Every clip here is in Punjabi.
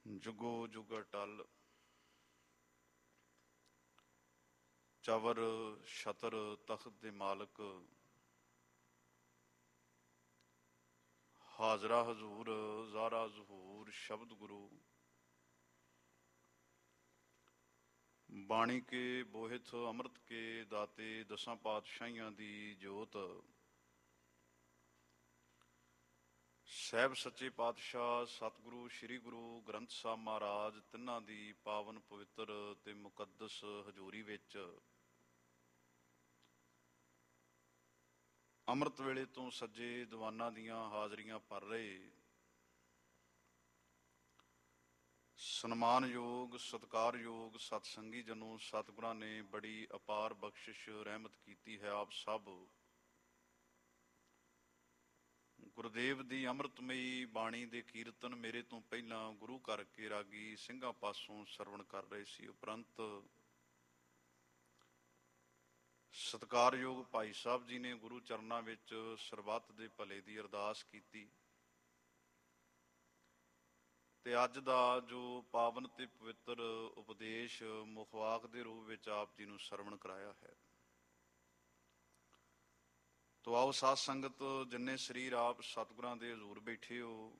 ਜੁਗੋ ਜੁਗ ਅਟਲ ਚਵਰ ਛਤਰ ਤਖਤ ਦੇ ਮਾਲਕ, ਹਾਜ਼ਰਾ ਹਜ਼ੂਰ ਜ਼ਾਰਾ ਜ਼ਹੂਰ ਸ਼ਬਦ ਗੁਰੂ। ਬਾਣੀ ਕੇ ਬੋਹਿਥ ਅੰਮ੍ਰਿਤ ਕੇ ਦਾਤੇ, ਦਸਾਂ ਪਾਤਸ਼ਾਹੀਆਂ ਦੀ ਜੋਤ। ਸਾਹਿਬ ਸੱਚੇ ਪਾਤਸ਼ਾਹ ਸਤਿਗੁਰੂ ਸ੍ਰੀ ਗੁਰੂ ਗ੍ਰੰਥ ਸਾਹਿਬ ਮਹਾਰਾਜ, ਤਿੰਨਾਂ ਦੀ ਪਾਵਨ ਪਵਿੱਤਰ ਤੇ ਮੁਕੱਦਸ ਹਜ਼ੂਰੀ ਵਿੱਚ ਅੰਮ੍ਰਿਤ ਵੇਲੇ ਤੋਂ ਸੱਜੇ ਦੀਵਾਨਾਂ ਦੀਆਂ ਹਾਜ਼ਰੀਆਂ ਭਰ ਰਹੇ ਸਨਮਾਨਯੋਗ ਸਤਿਕਾਰਯੋਗ ਸਤਸੰਗੀ ਜਨੋ, ਸਤਿਗੁਰਾਂ ਨੇ ਬੜੀ ਅਪਾਰ ਬਖਸ਼ਿਸ਼ ਰਹਿਮਤ ਕੀਤੀ ਹੈ। ਆਪ ਸਭ ਗੁਰਦੇਵ ਦੀ ਅੰਮ੍ਰਿਤਮਈ ਬਾਣੀ ਦੇ ਕੀਰਤਨ ਮੇਰੇ ਤੋਂ ਪਹਿਲਾਂ ਗੁਰੂ ਘਰ ਕੇ ਰਾਗੀ ਸਿੰਘਾਂ ਪਾਸੋਂ ਸਰਵਣ ਕਰ ਰਹੇ ਸੀ। ਉਪਰੰਤ ਸਤਿਕਾਰਯੋਗ ਭਾਈ ਸਾਹਿਬ ਜੀ ਨੇ ਗੁਰੂ ਚਰਨਾਂ ਵਿੱਚ ਸਰਬੱਤ ਦੇ ਭਲੇ ਦੀ ਅਰਦਾਸ ਕੀਤੀ ਤੇ ਅੱਜ ਦਾ ਜੋ ਪਾਵਨ ਤੇ ਪਵਿੱਤਰ ਉਪਦੇਸ਼ ਮੁਖਵਾਕ ਦੇ ਰੂਪ ਵਿੱਚ ਆਪ ਜੀ ਨੂੰ ਸਰਵਣ ਕਰਾਇਆ ਹੈ। ਤੋ ਆਓ ਸਾਧ ਸੰਗਤ, ਜਿੰਨੇ ਸਰੀਰ ਆਪ ਸਤਿਗੁਰਾਂ ਦੇ ਹਜ਼ੂਰ ਬੈਠੇ ਹੋ,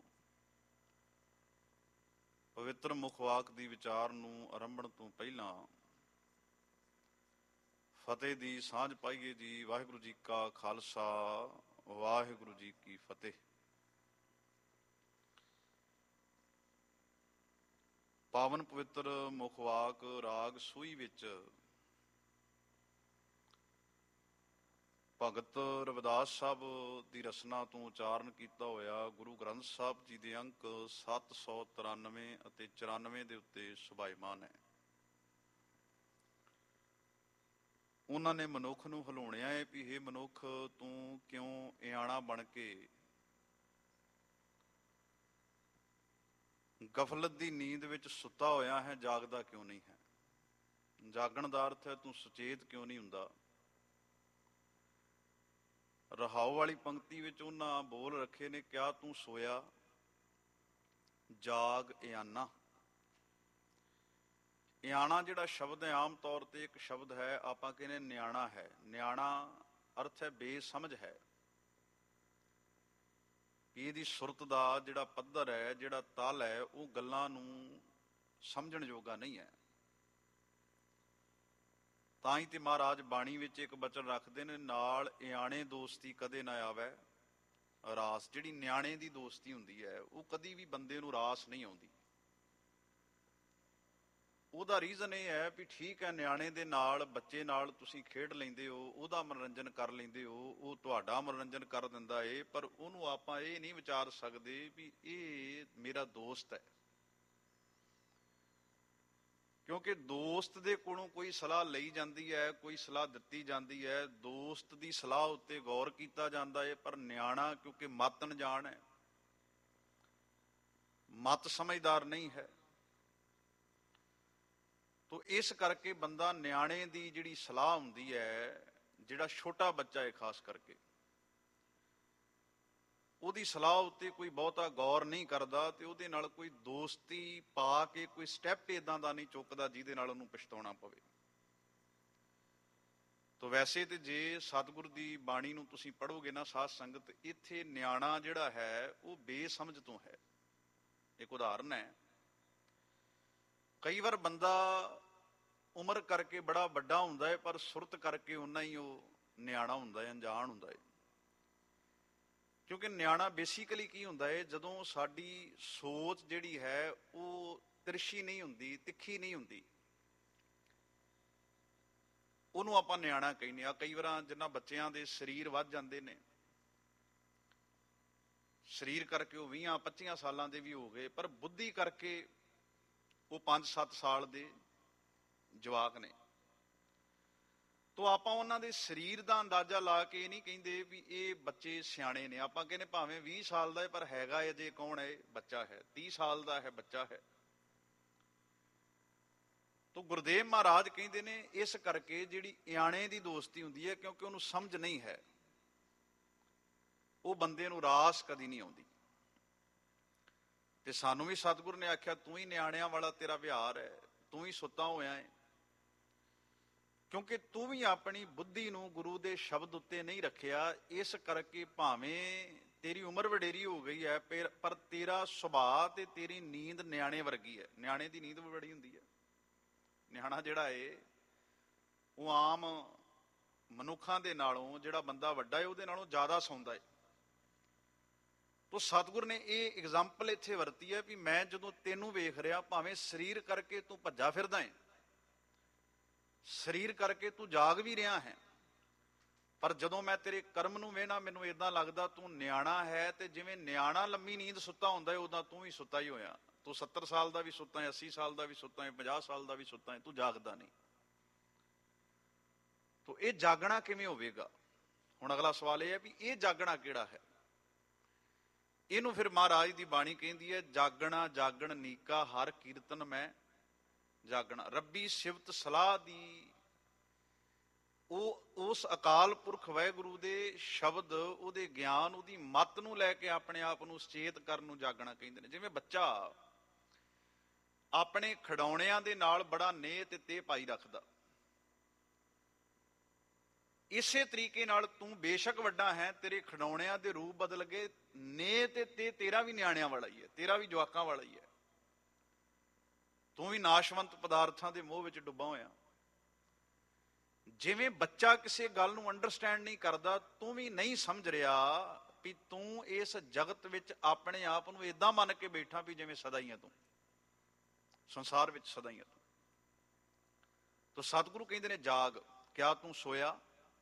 ਪਵਿੱਤਰ ਮੁਖਵਾਕ ਦੀ ਵਿਚਾਰ ਨੂੰ ਆਰੰਭਣ ਤੋਂ ਪਹਿਲਾਂ ਫਤਿਹ ਦੀ ਸਾਂਝ ਪਾਈਏ ਜੀ। ਵਾਹਿਗੁਰੂ ਜੀ ਕਾ ਖਾਲਸਾ, ਵਾਹਿਗੁਰੂ ਜੀ ਕੀ ਫਤਿਹ। ਪਾਵਨ ਪਵਿੱਤਰ ਮੁਖਵਾਕ ਰਾਗ ਸੂਹੀ ਵਿੱਚ ਭਗਤ ਰਵਿਦਾਸ ਸਾਹਿਬ ਦੀ ਰਚਨਾ ਤੋਂ ਉਚਾਰਨ ਕੀਤਾ ਹੋਇਆ ਗੁਰੂ ਗ੍ਰੰਥ ਸਾਹਿਬ ਜੀ ਦੇ ਅੰਕ 793 ਅਤੇ 94 ਦੇ ਉੱਤੇ ਸੁਭਾਇਮਾਨ ਹੈ। ਉਹਨਾਂ ਨੇ ਮਨੁੱਖ ਨੂੰ ਹਲਾਉਣਿਆ ਹੈ ਵੀ ਹੇ ਮਨੁੱਖ, ਤੂੰ ਕਿਉਂ ਇਆਣਾ ਬਣ ਕੇ ਗਫਲਤ ਦੀ ਨੀਂਦ ਵਿੱਚ ਸੁੱਤਾ ਹੋਇਆ ਹੈ, ਜਾਗਦਾ ਕਿਉਂ ਨਹੀਂ ਹੈ? ਜਾਗਣ ਦਾ ਅਰਥ ਹੈ ਤੂੰ ਸੁਚੇਤ ਕਿਉਂ ਨਹੀਂ ਹੁੰਦਾ। ਰਹਾਉ ਵਾਲੀ ਪੰਕਤੀ ਵਿੱਚ ਉਹਨਾਂ ਬੋਲ ਰੱਖੇ ਨੇ, ਕਿਆ ਤੂੰ ਸੋਇਆ ਜਾਗ ਇਆਨਾ। ਇਆਣਾ ਜਿਹੜਾ ਸ਼ਬਦ ਹੈ ਆਮ ਤੌਰ ਤੇ ਇੱਕ ਸ਼ਬਦ ਹੈ, ਆਪਾਂ ਕਹਿੰਦੇ ਨਿਆਣਾ ਹੈ। ਨਿਆਣਾ ਅਰਥ ਹੈ ਬੇਸਮਝ ਹੈ, ਕਿ ਇਹਦੀ ਸੁਰਤ ਦਾ ਜਿਹੜਾ ਪੱਧਰ ਹੈ, ਜਿਹੜਾ ਤਲ ਹੈ, ਉਹ ਗੱਲਾਂ ਨੂੰ ਸਮਝਣ ਯੋਗਾ ਨਹੀਂ ਹੈ। ਤਾਂ ਹੀ ਤੇ ਮਹਾਰਾਜ ਬਾਣੀ ਵਿੱਚ ਇੱਕ ਬਚਨ ਰੱਖਦੇ ਨੇ, ਨਾਲ ਇਆਣੇ ਦੋਸਤੀ ਕਦੇ ਨਾ ਆਵੇ ਰਾਸ। ਜਿਹੜੀ ਨਿਆਣੇ ਦੀ ਦੋਸਤੀ ਹੁੰਦੀ ਹੈ ਉਹ ਕਦੀ ਵੀ ਬੰਦੇ ਨੂੰ ਰਾਸ ਨਹੀਂ ਆਉਂਦੀ। ਉਹਦਾ ਰੀਜ਼ਨ ਇਹ ਹੈ ਵੀ ਠੀਕ ਹੈ, ਨਿਆਣੇ ਦੇ ਨਾਲ, ਬੱਚੇ ਨਾਲ ਤੁਸੀਂ ਖੇਡ ਲੈਂਦੇ ਹੋ, ਉਹਦਾ ਮਨੋਰੰਜਨ ਕਰ ਲੈਂਦੇ ਹੋ, ਉਹ ਤੁਹਾਡਾ ਮਨੋਰੰਜਨ ਕਰ ਦਿੰਦਾ ਏ, ਪਰ ਉਹਨੂੰ ਆਪਾਂ ਇਹ ਨਹੀਂ ਵਿਚਾਰ ਸਕਦੇ ਵੀ ਇਹ ਮੇਰਾ ਦੋਸਤ ਹੈ। ਕਿਉਂਕਿ ਦੋਸਤ ਦੇ ਕੋਲੋਂ ਕੋਈ ਸਲਾਹ ਲਈ ਜਾਂਦੀ ਹੈ, ਕੋਈ ਸਲਾਹ ਦਿੱਤੀ ਜਾਂਦੀ ਹੈ, ਦੋਸਤ ਦੀ ਸਲਾਹ ਉੱਤੇ ਗੌਰ ਕੀਤਾ ਜਾਂਦਾ ਹੈ। ਪਰ ਨਿਆਣਾ ਕਿਉਂਕਿ ਮਤ ਅਣਜਾਣ ਹੈ, ਮਤ ਸਮਝਦਾਰ ਨਹੀਂ ਹੈ, ਤੋ ਇਸ ਕਰਕੇ ਬੰਦਾ ਨਿਆਣੇ ਦੀ ਜਿਹੜੀ ਸਲਾਹ ਹੁੰਦੀ ਹੈ, ਜਿਹੜਾ ਛੋਟਾ ਬੱਚਾ ਹੈ ਖਾਸ ਕਰਕੇ, ਉਹਦੀ ਸਲਾਹ ਉੱਤੇ ਕੋਈ ਬਹੁਤਾ ਗੌਰ ਨਹੀਂ ਕਰਦਾ ਤੇ ਉਹਦੇ ਨਾਲ ਕੋਈ ਦੋਸਤੀ ਪਾ ਕੇ ਕੋਈ ਸਟੈਪ ਇਦਾਂ ਦਾ ਨਹੀਂ ਚੁੱਕਦਾ ਜਿਹਦੇ ਨਾਲ ਉਹਨੂੰ ਪਛਤਾਉਣਾ ਪਵੇ। ਤੋ ਵੈਸੇ ਤੇ ਜੇ ਸਤਿਗੁਰ ਦੀ ਬਾਣੀ ਨੂੰ ਤੁਸੀਂ ਪੜ੍ਹੋਗੇ ਨਾ ਸਾਧ ਸੰਗਤ, ਇੱਥੇ ਨਿਆਣਾ ਜਿਹੜਾ ਹੈ ਉਹ ਬੇਸਮਝ ਤੋਂ ਹੈ। ਇੱਕ ਉਦਾਹਰਨ ਹੈ, ਕਈ ਵਾਰ ਬੰਦਾ ਉਮਰ ਕਰਕੇ ਬੜਾ ਵੱਡਾ ਹੁੰਦਾ ਹੈ, ਪਰ ਸੁਰਤ ਕਰਕੇ ਓਨਾ ਹੀ ਉਹ ਨਿਆਣਾ ਹੁੰਦਾ ਹੈ, ਅਣਜਾਣ ਹੁੰਦਾ ਹੈ। ਕਿਉਂਕਿ ਨਿਆਣਾ ਬੇਸਿਕਲੀ ਕੀ ਹੁੰਦਾ ਹੈ, ਜਦੋਂ ਸਾਡੀ ਸੋਚ ਜਿਹੜੀ ਹੈ ਉਹ ਤਿਰਛੀ ਨਹੀਂ ਹੁੰਦੀ, ਤਿੱਖੀ ਨਹੀਂ ਹੁੰਦੀ, ਉਹਨੂੰ ਆਪਾਂ ਨਿਆਣਾ ਕਹਿੰਦੇ ਆ। ਕਈ ਵਾਰ ਜਿਨ੍ਹਾਂ ਬੱਚਿਆਂ ਦੇ ਸਰੀਰ ਵੱਧ ਜਾਂਦੇ ਨੇ, ਸਰੀਰ ਕਰਕੇ ਉਹ 20-25 ਸਾਲਾਂ ਦੇ ਵੀ ਹੋ ਗਏ, ਪਰ ਬੁੱਧੀ ਕਰਕੇ ਉਹ 5-7 ਸਾਲ ਦੇ ਜਵਾਕ ਨੇ। ਤੋ ਆਪਾਂ ਉਹਨਾਂ ਦੇ ਸਰੀਰ ਦਾ ਅੰਦਾਜ਼ਾ ਲਾ ਕੇ ਇਹ ਨਹੀਂ ਕਹਿੰਦੇ ਵੀ ਇਹ ਬੱਚੇ ਸਿਆਣੇ ਨੇ। ਆਪਾਂ ਕਹਿੰਦੇ ਭਾਵੇਂ 20 ਸਾਲ ਦਾ ਹੈ ਪਰ ਹੈਗਾ ਅਜੇ ਕੌਣ ਹੈ, ਬੱਚਾ ਹੈ। 30 ਸਾਲ ਦਾ ਹੈ, ਬੱਚਾ ਹੈ। ਤੋ ਗੁਰਦੇਵ ਮਹਾਰਾਜ ਕਹਿੰਦੇ ਨੇ ਇਸ ਕਰਕੇ ਜਿਹੜੀ ਇਆਣੇ ਦੀ ਦੋਸਤੀ ਹੁੰਦੀ ਹੈ, ਕਿਉਂਕਿ ਉਹਨੂੰ ਸਮਝ ਨਹੀਂ ਹੈ, ਉਹ ਬੰਦੇ ਨੂੰ ਰਾਸ ਕਦੀ ਨਹੀਂ ਆਉਂਦੀ। ਤੇ ਸਾਨੂੰ ਵੀ ਸਤਿਗੁਰ ਨੇ ਆਖਿਆ ਤੂੰ ਹੀ ਨਿਆਣਿਆਂ ਵਾਲਾ ਤੇਰਾ ਵਿਹਾਰ ਹੈ, ਤੂੰ ਹੀ ਸੁੱਤਾ ਹੋਇਆ ਹੈ, ਕਿਉਂਕਿ ਤੂੰ ਵੀ ਆਪਣੀ ਬੁੱਧੀ ਨੂੰ ਗੁਰੂ ਦੇ ਸ਼ਬਦ ਉੱਤੇ ਨਹੀਂ ਰੱਖਿਆ। ਇਸ ਕਰਕੇ ਭਾਵੇਂ ਤੇਰੀ ਉਮਰ ਵਡੇਰੀ ਹੋ ਗਈ ਹੈ, ਪਰ ਤੇਰਾ ਸੁਭਾਅ ਤੇ ਤੇਰੀ ਨੀਂਦ ਨਿਆਣੇ ਵਰਗੀ ਹੈ। ਨਿਆਣੇ ਦੀ ਨੀਂਦ ਵੀ ਬੜੀ ਹੁੰਦੀ ਹੈ। ਨਿਆਣਾ ਜਿਹੜਾ ਏ ਉਹ ਆਮ ਮਨੁੱਖਾਂ ਦੇ ਨਾਲੋਂ, ਜਿਹੜਾ ਬੰਦਾ ਵੱਡਾ ਹੈ ਉਹਦੇ ਨਾਲੋਂ ਜ਼ਿਆਦਾ ਸੌਂਦਾ ਹੈ। ਤੋ ਸਤਿਗੁਰ ਨੇ ਇਹ ਐਗਜ਼ਾਮਪਲ ਇੱਥੇ ਵਰਤੀ ਹੈ ਵੀ ਮੈਂ ਜਦੋਂ ਤੈਨੂੰ ਵੇਖ ਰਿਹਾ, ਭਾਵੇਂ ਸਰੀਰ ਕਰਕੇ ਤੂੰ ਭੱਜਾ ਫਿਰਦਾ ਹੈ, ਸਰੀਰ ਕਰਕੇ ਤੂੰ ਜਾਗ ਵੀ ਰਿਹਾ ਹੈ, ਪਰ ਜਦੋਂ ਮੈਂ ਤੇਰੇ ਕਰਮ ਨੂੰ ਵੇਖਣਾ ਮੈਨੂੰ ਏਦਾਂ ਲੱਗਦਾ ਤੂੰ ਨਿਆਣਾ ਹੈ। ਤੇ ਜਿਵੇਂ ਨਿਆਣਾ ਲੰਮੀ ਨੀਂਦ ਸੁੱਤਾ ਹੁੰਦਾ ਹੈ, ਉਦਾਂ ਤੂੰ ਵੀ ਸੁੱਤਾ ਹੀ ਹੋਇਆ। ਤੂੰ 70 ਸਾਲ ਦਾ ਵੀ ਸੁੱਤਾ ਹੈ, 80 ਸਾਲ ਦਾ ਵੀ ਸੁੱਤਾ ਹੈ, 50 ਸਾਲ ਦਾ ਵੀ ਸੁੱਤਾ ਹੈ, ਤੂੰ ਜਾਗਦਾ ਨਹੀਂ। ਤੋ ਇਹ ਜਾਗਣਾ ਕਿਵੇਂ ਹੋਵੇਗਾ? ਹੁਣ ਅਗਲਾ ਸਵਾਲ ਇਹ ਹੈ ਵੀ ਇਹ ਜਾਗਣਾ ਕਿਹੜਾ ਹੈ? ਇਹਨੂੰ ਫਿਰ ਮਹਾਰਾਜ ਦੀ ਬਾਣੀ ਕਹਿੰਦੀ ਹੈ, ਜਾਗਣਾ ਜਾਗਣ ਨੀਕਾ ਹਰ ਕੀਰਤਨ ਮੈਂ ਜਾਗਣਾ। ਰੱਬੀ ਸਿਫਤ ਸਲਾਹ ਦੀ, ਉਹ ਉਸ ਅਕਾਲ ਪੁਰਖ ਵਾਹਿਗੁਰੂ ਦੇ ਸ਼ਬਦ, ਉਹਦੇ ਗਿਆਨ, ਉਹਦੀ ਮੱਤ ਨੂੰ ਲੈ ਕੇ ਆਪਣੇ ਆਪ ਨੂੰ ਸੁਚੇਤ ਕਰਨ ਨੂੰ ਜਾਗਣਾ ਕਹਿੰਦੇ ਨੇ। ਜਿਵੇਂ ਬੱਚਾ ਆਪਣੇ ਖਿਡੌਣਿਆਂ ਦੇ ਨਾਲ ਬੜਾ ਨੇਹ ਤੇ ਤੇਹ ਪਾਈ ਰੱਖਦਾ, ਇਸੇ ਤਰੀਕੇ ਨਾਲ ਤੂੰ ਬੇਸ਼ੱਕ ਵੱਡਾ ਹੈ, ਤੇਰੇ ਖਿਡੌਣਿਆਂ ਦੇ ਰੂਪ ਬਦਲ ਗਏ, ਨੇਹ ਤੇ ਤੇਹ ਤੇਰਾ ਵੀ ਨਿਆਣਿਆਂ ਵਾਲਾ ਹੀ ਹੈ, ਤੇਰਾ ਵੀ ਜਵਾਕਾਂ ਵਾਲਾ ਹੀ ਹੈ। ਤੂੰ ਵੀ ਨਾਸ਼ਵੰਤ ਪਦਾਰਥਾਂ ਦੇ ਮੋਹ ਵਿੱਚ ਡੁੱਬਾ ਹੋਇਆ। ਜਿਵੇਂ ਬੱਚਾ ਕਿਸੇ ਗੱਲ ਨੂੰ ਅੰਡਰਸਟੈਂਡ ਨਹੀਂ ਕਰਦਾ, ਤੂੰ ਵੀ ਨਹੀਂ ਸਮਝ ਰਿਹਾ ਵੀ ਤੂੰ ਇਸ ਜਗਤ ਵਿੱਚ ਆਪਣੇ ਆਪ ਨੂੰ ਏਦਾਂ ਮੰਨ ਕੇ ਬੈਠਾ ਵੀ ਜਿਵੇਂ ਸਦਾ ਹੀ ਹੈ, ਤੂੰ ਸੰਸਾਰ ਵਿੱਚ ਸਦਾ ਹੀ ਹੈ ਤੂੰ। ਤੋ ਸਤਿਗੁਰੂ ਕਹਿੰਦੇ ਨੇ ਜਾਗ, ਕਿਆ ਤੂੰ ਸੋਇਆ?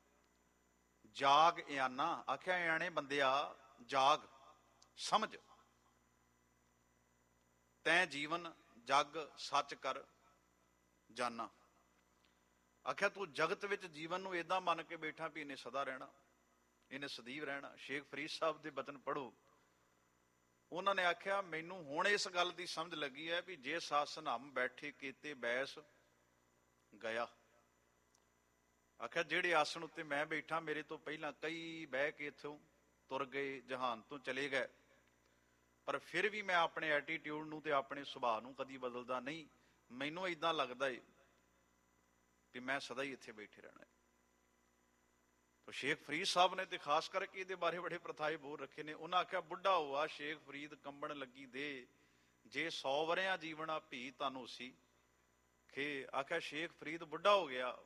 ਜਾਗ ਇਆਨਾ, ਆਖਿਆ ਇਆਣੇ ਬੰਦਿਆ ਜਾਗ, ਸਮਝ, ਤੈਂ ਜੀਵਨ ਜਗ ਸੱਚ ਕਰ ਜਾਨਾ। ਆਖਿਆ ਤੂੰ ਜਗਤ ਵਿੱਚ ਜੀਵਨ ਨੂੰ ਏਦਾਂ ਮੰਨ ਕੇ ਬੈਠਾ ਵੀ ਇਹਨੇ ਸਦਾ ਰਹਿਣਾ, ਇਹਨੇ ਸਦੀਵ ਰਹਿਣਾ। ਸ਼ੇਖ ਫਰੀਦ ਸਾਹਿਬ ਦੇ ਬਚਨ ਪੜ੍ਹੋ, ਉਹਨਾਂ ਨੇ ਆਖਿਆ ਮੈਨੂੰ ਹੁਣ ਇਸ ਗੱਲ ਦੀ ਸਮਝ ਲੱਗੀ ਹੈ ਵੀ ਜੇ ਸਾਸਨ ਹਮ ਬੈਠੇ ਕੀਤੇ ਬੈਸ ਗਿਆ। ਆਖਿਆ ਜਿਹੜੇ ਆਸਣ ਉੱਤੇ ਮੈਂ ਬੈਠਾ, ਮੇਰੇ ਤੋਂ ਪਹਿਲਾਂ ਕਈ ਬਹਿ ਕੇ ਇੱਥੋਂ ਤੁਰ ਗਏ, ਜਹਾਨ ਤੋਂ ਚਲੇ ਗਏ, ਪਰ ਫਿਰ ਵੀ ਮੈਂ ਆਪਣੇ ਐਟੀਟਿਊਡ ਨੂੰ ਤੇ ਆਪਣੇ ਸੁਭਾਅ ਨੂੰ ਕਦੀ ਬਦਲਦਾ ਨਹੀਂ। ਮੈਨੂੰ ਏਦਾਂ ਲੱਗਦਾ ਏ ਕਿ ਮੈਂ ਸਦਾ ਹੀ ਇੱਥੇ ਬੈਠੇ ਰਹਿਣਾ ਹੈ। ਤਾਂ ਸ਼ੇਖ ਫਰੀਦ ਸਾਹਿਬ ਨੇ ਤੇ ਖਾਸ ਕਰਕੇ ਇਹਦੇ ਬਾਰੇ ਬੜੇ ਪ੍ਰਥਾਏ ਬੋਲ ਰੱਖੇ ਨੇ। ਉਹਨਾਂ ਆਖਿਆ ਬੁੱਢਾ ਹੋਆ ਸ਼ੇਖ ਫਰੀਦ ਕੰਬਣ ਲੱਗੀ ਦੇ, ਜੇ 100 ਵਰਿਆਂ ਜੀਵਣਾ ਭੀ ਤੁਹਾਨੂੰ ਸੀ ਖੇ। ਆਖਿਆ ਸ਼ੇਖ ਫਰੀਦ ਬੁੱਢਾ ਹੋ ਗਿਆ,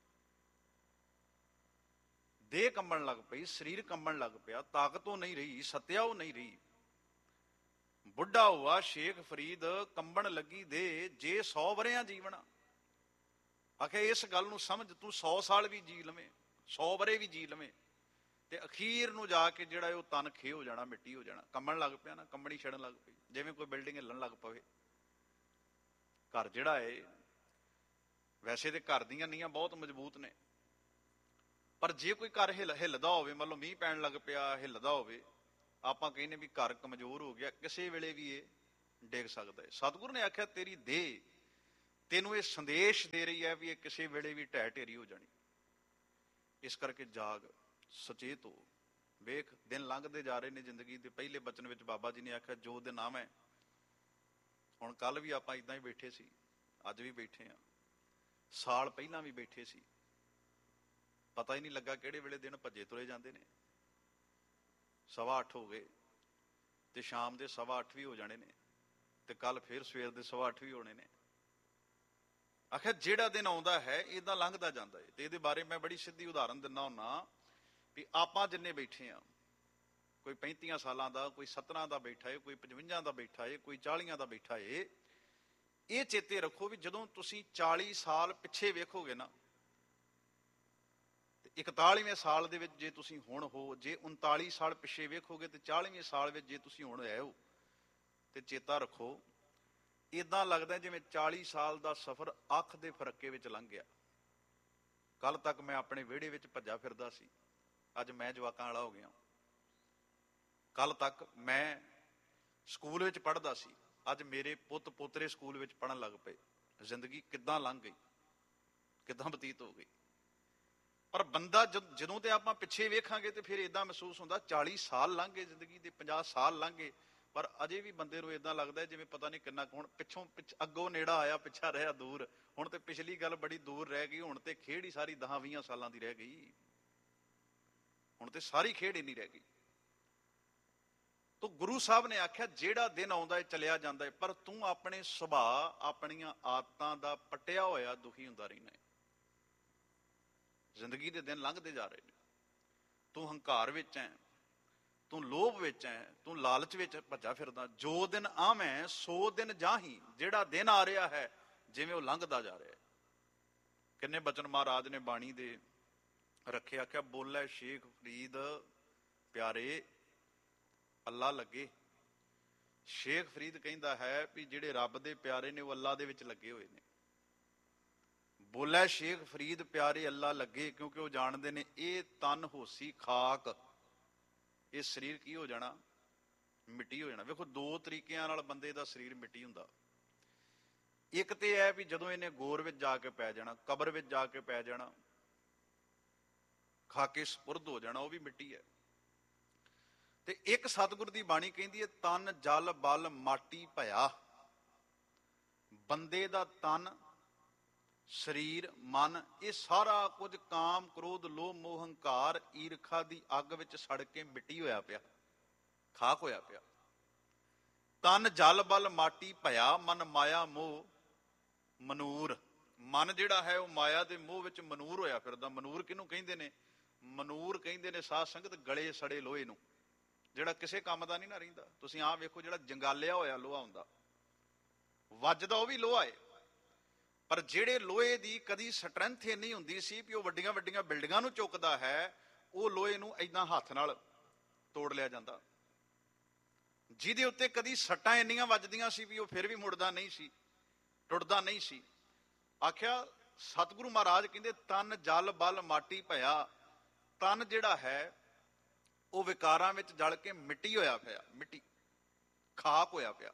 ਦੇਹ ਕੰਬਣ ਲੱਗ ਪਈ, ਸਰੀਰ ਕੰਬਣ ਲੱਗ ਪਿਆ, ਤਾਕਤ ਉਹ ਨਹੀਂ ਰਹੀ, ਸੱਤਿਆ ਉਹ ਨਹੀਂ ਰਹੀ। ਬੁੱਢਾ ਹੋਆ ਸ਼ੇਖ ਫਰੀਦ ਕੰਬਣ ਲੱਗੀ ਦੇ, ਜੇ 100 ਵਰਿਆਂ ਜੀਵਣਾ। ਆਖਿਆ ਇਸ ਗੱਲ ਨੂੰ ਸਮਝ, ਤੂੰ 100 ਸਾਲ ਵੀ ਜੀ ਲਵੇਂ, 100 ਵਰੇ ਵੀ ਜੀ ਲਵੇਂ, ਤੇ ਅਖੀਰ ਨੂੰ ਜਾ ਕੇ ਜਿਹੜਾ ਉਹ ਤਨ ਖੇ ਹੋ ਜਾਣਾ, ਮਿੱਟੀ ਹੋ ਜਾਣਾ। ਕੰਬਣ ਲੱਗ ਪਿਆ ਨਾ, ਕੰਬਣੀ ਛੜਨ ਲੱਗ ਪਈ, ਜਿਵੇਂ ਕੋਈ ਬਿਲਡਿੰਗ ਹਿੱਲਣ ਲੱਗ ਪਵੇ। ਘਰ ਜਿਹੜਾ ਏ, ਵੈਸੇ ਤੇ ਘਰ ਦੀਆਂ ਨੀਹਾਂ ਬਹੁਤ ਮਜ਼ਬੂਤ ਨੇ, ਪਰ ਜੇ ਕੋਈ ਘਰ ਹਿੱਲਦਾ ਹੋਵੇ, ਮੰਨ ਲਓ ਮੀਂਹ ਪੈਣ ਲੱਗ ਪਿਆ, ਹਿੱਲਦਾ ਹੋਵੇ, ਆਪਾਂ ਕਹਿੰਦੇ ਵੀ ਘਰ ਕਮਜ਼ੋਰ ਹੋ ਗਿਆ, ਕਿਸੇ ਵੇਲੇ ਵੀ ਇਹ ਡਿੱਗ ਸਕਦਾ ਹੈ। ਸਤਿਗੁਰੂ ਨੇ ਆਖਿਆ ਤੇਰੀ ਦੇਹ ਤੈਨੂੰ ਇਹ ਸੰਦੇਸ਼ ਦੇ ਰਹੀ ਹੈ ਵੀ ਇਹ ਕਿਸੇ ਵੇਲੇ ਵੀ ਢਹਿ ਢੇਰੀ ਹੋ ਜਾਣੀ। ਇਸ ਕਰਕੇ ਜਾਗ, ਸੁਚੇਤ ਹੋ। ਵੇਖ ਦਿਨ ਲੰਘਦੇ ਜਾ ਰਹੇ ਨੇ ਜ਼ਿੰਦਗੀ ਦੇ। ਪਹਿਲੇ ਬਚਨ ਵਿੱਚ ਬਾਬਾ ਜੀ ਨੇ ਆਖਿਆ ਜੋ ਦਿਨ ਆਵੈ। ਹੁਣ ਕੱਲ ਵੀ ਆਪਾਂ ਇਦਾਂ ਹੀ ਬੈਠੇ ਸੀ, ਅੱਜ ਵੀ ਬੈਠੇ ਆ, ਸਾਲ ਪਹਿਲਾਂ ਵੀ ਬੈਠੇ ਸੀ, ਪਤਾ ਹੀ ਨਹੀਂ ਲੱਗਾ ਕਿਹੜੇ ਵੇਲੇ ਦਿਨ ਭੱਜੇ ਤੁਰੇ ਜਾਂਦੇ ਨੇ। 8:15 ਹੋ ਗਏ ਤੇ ਸ਼ਾਮ ਦੇ 8:15 ਵੀ ਹੋ ਜਾਣੇ ਨੇ, ਤੇ ਕੱਲ ਫੇਰ ਸਵੇਰ ਦੇ 8:15 ਵੀ ਹੋਣੇ ਨੇ। ਆਖਿਰ ਜਿਹੜਾ ਦਿਨ ਆਉਂਦਾ ਹੈ ਏਦਾਂ ਲੰਘਦਾ ਜਾਂਦਾ ਹੈ। ਤੇ ਇਹਦੇ ਬਾਰੇ ਮੈਂ ਬੜੀ ਸਿੱਧੀ ਉਦਾਹਰਨ ਦਿੰਦਾ ਹੁੰਨਾ ਵੀ ਆਪਾਂ ਜਿੰਨੇ ਬੈਠੇ ਆ, ਕੋਈ 35 ਸਾਲਾਂ ਦਾ, ਕੋਈ 17 ਦਾ ਬੈਠਾ ਹੈ, ਕੋਈ 55 ਦਾ ਬੈਠਾ ਹੈ, ਕੋਈ 40 ਦਾ ਬੈਠਾ ਹੈ। ਇਹ ਚੇਤੇ ਰੱਖੋ ਵੀ ਜਦੋਂ ਤੁਸੀਂ 40 ਸਾਲ ਪਿੱਛੇ ਵੇਖੋਗੇ ਨਾ, ਤੇ 41ਵੇਂ ਸਾਲ ਦੇ ਵਿੱਚ ਜੇ ਤੁਸੀਂ ਹੁਣ ਹੋ, ਜੇ 39 ਸਾਲ ਪਿੱਛੇ ਵੇਖੋਗੇ ਤੇ 40ਵੇਂ ਸਾਲ ਵਿੱਚ ਜੇ ਤੁਸੀਂ ਹੁਣ ਆਏ ਹੋ, ਤੇ ਚੇਤਾ ਰੱਖੋ ਏਦਾਂ ਲੱਗਦਾ ਜਿਵੇਂ 40 ਸਾਲ ਦਾ ਸਫ਼ਰ ਅੱਖ ਦੇ ਫਰੱਕੇ ਵਿੱਚ ਲੰਘ ਗਿਆ। ਕੱਲ ਤੱਕ ਮੈਂ ਆਪਣੇ ਵਿਹੜੇ ਵਿੱਚ ਭੱਜਾ ਫਿਰਦਾ ਸੀ, ਅੱਜ ਮੈਂ ਜਵਾਕਾਂ ਵਾਲਾ ਹੋ ਗਿਆ। ਕੱਲ ਤੱਕ ਮੈਂ ਸਕੂਲ ਵਿੱਚ ਪੜ੍ਹਦਾ ਸੀ, ਅੱਜ ਮੇਰੇ ਪੁੱਤ ਪੋਤਰੇ ਸਕੂਲ ਵਿੱਚ ਪੜ੍ਹਨ ਲੱਗ ਪਏ। ਜ਼ਿੰਦਗੀ ਕਿੱਦਾਂ ਲੰਘ ਗਈ, ਕਿੱਦਾਂ ਬਤੀਤ ਹੋ ਗਈ। ਪਰ ਬੰਦਾ ਜਦੋਂ ਤੇ ਆਪਾਂ ਪਿੱਛੇ ਵੇਖਾਂਗੇ ਤੇ ਫਿਰ ਏਦਾਂ ਮਹਿਸੂਸ ਹੁੰਦਾ 40 ਸਾਲ ਲੰਘ ਗਏ ਜ਼ਿੰਦਗੀ ਦੇ, 50 ਸਾਲ ਲੰਘ ਗਏ, ਪਰ ਅਜੇ ਵੀ ਬੰਦੇ ਨੂੰ ਇਦਾਂ ਲੱਗਦਾ ਜਿਵੇਂ ਪਤਾ ਨਹੀਂ ਕਿੰਨਾ ਹੁਣ ਅੱਗੋਂ ਨੇੜਾ ਆਇਆ, ਪਿੱਛਾ ਰਿਹਾ ਦੂਰ। ਹੁਣ ਤੇ ਪਿਛਲੀ ਗੱਲ ਬੜੀ ਦੂਰ ਰਹਿ ਗਈ, ਹੁਣ ਤੇ ਖੇਡ ਹੀ ਸਾਰੀ 10-20 ਸਾਲਾਂ ਦੀ ਰਹਿ ਗਈ। ਹੁਣ ਤੇ ਸਾਰੀ ਖੇਡ ਇੰਨੀ ਰਹਿ ਗਈ। ਤੋ ਗੁਰੂ ਸਾਹਿਬ ਨੇ ਆਖਿਆ ਜਿਹੜਾ ਦਿਨ ਆਉਂਦਾ ਹੈ ਚਲਿਆ ਜਾਂਦਾ ਹੈ, ਪਰ ਤੂੰ ਆਪਣੇ ਸੁਭਾਅ, ਆਪਣੀਆਂ ਆਦਤਾਂ ਦਾ ਪਟਿਆ ਹੋਇਆ ਦੁਖੀ ਹੁੰਦਾ ਰਹਿਣਾ ਹੈ। ਜ਼ਿੰਦਗੀ ਦੇ ਦਿਨ ਲੰਘਦੇ ਜਾ ਰਹੇ ਨੇ, ਤੂੰ ਹੰਕਾਰ ਵਿੱਚ ਹੈ, ਤੂੰ ਲੋਭ ਵਿੱਚ ਹੈ, ਤੂੰ ਲਾਲਚ ਵਿੱਚ ਭੱਜਾ ਫਿਰਦਾ। ਜੋ ਦਿਨ ਆਵੈਂ ਸੋ ਦਿਨ ਜਾਹੀ, ਜਿਹੜਾ ਦਿਨ ਆ ਰਿਹਾ ਹੈ ਜਿਵੇਂ ਉਹ ਲੰਘਦਾ ਜਾ ਰਿਹਾ ਹੈ। ਕਿੰਨੇ ਬਚਨ ਮਹਾਰਾਜ ਨੇ ਬਾਣੀ ਦੇ ਰੱਖੇ। ਆਖਿਆ ਬੋਲੇ ਸ਼ੇਖ ਫਰੀਦ ਪਿਆਰੇ ਅੱਲਾ ਲੱਗੇ। ਸ਼ੇਖ ਫਰੀਦ ਕਹਿੰਦਾ ਹੈ ਵੀ ਜਿਹੜੇ ਰੱਬ ਦੇ ਪਿਆਰੇ ਨੇ ਉਹ ਅੱਲਾ ਦੇ ਵਿੱਚ ਲੱਗੇ ਹੋਏ ਨੇ। ਬੋਲੇ ਸ਼ੇਖ ਫਰੀਦ ਪਿਆਰੇ ਅੱਲਾ ਲੱਗੇ, ਕਿਉਂਕਿ ਉਹ ਜਾਣਦੇ ਨੇ ਇਹ ਤਨ ਹੋਸੀ ਖਾਕ, ਇਹ ਸਰੀਰ ਕੀ ਹੋ ਜਾਣਾ, ਮਿੱਟੀ ਹੋ ਜਾਣਾ। ਵੇਖੋ ਦੋ ਤਰੀਕਿਆਂ ਨਾਲ ਬੰਦੇ ਦਾ ਸਰੀਰ ਮਿੱਟੀ ਹੁੰਦਾ। ਇੱਕ ਤੇ ਹੈ ਵੀ ਜਦੋਂ ਇਹਨੇ ਗੋਰ ਵਿੱਚ ਜਾ ਕੇ ਪੈ ਜਾਣਾ, ਕਬਰ ਵਿੱਚ ਜਾ ਕੇ ਪੈ ਜਾਣਾ, ਖਾਕੇ ਸਪੁਰਦ ਹੋ ਜਾਣਾ, ਉਹ ਵੀ ਮਿੱਟੀ ਹੈ। ਤੇ ਇੱਕ ਸਤਿਗੁਰ ਦੀ ਬਾਣੀ ਕਹਿੰਦੀ ਹੈ ਤਨ ਜਲ ਬਲ ਮਾਟੀ ਭਇਆ। ਬੰਦੇ ਦਾ ਤਨ, ਸਰੀਰ, ਮਨ, ਇਹ ਸਾਰਾ ਕੁਝ ਕਾਮ, ਕ੍ਰੋਧ, ਲੋਭ, ਮੋਹ, ਹੰਕਾਰ, ਈਰਖਾ ਦੀ ਅੱਗ ਵਿੱਚ ਸੜ ਕੇ ਮਿੱਟੀ ਹੋਇਆ ਪਿਆ, ਖਾਕ ਹੋਇਆ ਪਿਆ। ਤਨ ਜਲ ਬਲ ਮਾਟੀ ਭਇਆ, ਮਨ ਮਾਇਆ ਮੋਹ ਮਨੂਰ। ਮਨ ਜਿਹੜਾ ਹੈ ਉਹ ਮਾਇਆ ਦੇ ਮੋਹ ਵਿੱਚ ਮਨੂਰ ਹੋਇਆ ਫਿਰਦਾ। ਮਨੂਰ ਕਿਹਨੂੰ ਕਹਿੰਦੇ ਨੇ? ਮਨੂਰ ਕਹਿੰਦੇ ਨੇ ਸਾਧ ਸੰਗਤ ਗਲੇ ਸੜੇ ਲੋਹੇ ਨੂੰ, ਜਿਹੜਾ ਕਿਸੇ ਕੰਮ ਦਾ ਨਹੀਂ ਨਾ ਰਹਿੰਦਾ। ਤੁਸੀਂ ਆਹ ਵੇਖੋ ਜਿਹੜਾ ਜੰਗਾਲਿਆ ਹੋਇਆ ਲੋਹਾ ਹੁੰਦਾ, ਵੱਜਦਾ ਉਹ ਵੀ ਲੋਹਾ ਹੈ, ਪਰ ਜਿਹੜੇ ਲੋਹੇ ਦੀ ਕਦੀ ਸਟਰੈਂਥ ਇੰਨੀ ਹੁੰਦੀ ਸੀ ਵੀ ਉਹ ਵੱਡੀਆਂ ਵੱਡੀਆਂ ਬਿਲਡਿੰਗਾਂ ਨੂੰ ਚੁੱਕਦਾ ਹੈ, ਉਹ ਲੋਹੇ ਨੂੰ ਏਦਾਂ ਹੱਥ ਨਾਲ ਤੋੜ ਲਿਆ ਜਾਂਦਾ। ਜਿਹਦੇ ਉੱਤੇ ਕਦੀ ਸੱਟਾਂ ਇੰਨੀਆਂ ਵੱਜਦੀਆਂ ਸੀ ਵੀ ਉਹ ਫਿਰ ਵੀ ਮੁੜਦਾ ਨਹੀਂ ਸੀ, ਟੁੱਟਦਾ ਨਹੀਂ ਸੀ। ਆਖਿਆ ਸਤਿਗੁਰੂ ਮਹਾਰਾਜ ਕਹਿੰਦੇ ਤਨ ਜਲ ਬਲ ਮਾਟੀ ਭਇਆ। ਤਨ ਜਿਹੜਾ ਹੈ ਉਹ ਵਿਕਾਰਾਂ ਵਿੱਚ ਜਲ ਕੇ ਮਿੱਟੀ ਹੋਇਆ ਪਿਆ, ਮਿੱਟੀ ਖਾਕ ਹੋਇਆ ਪਿਆ।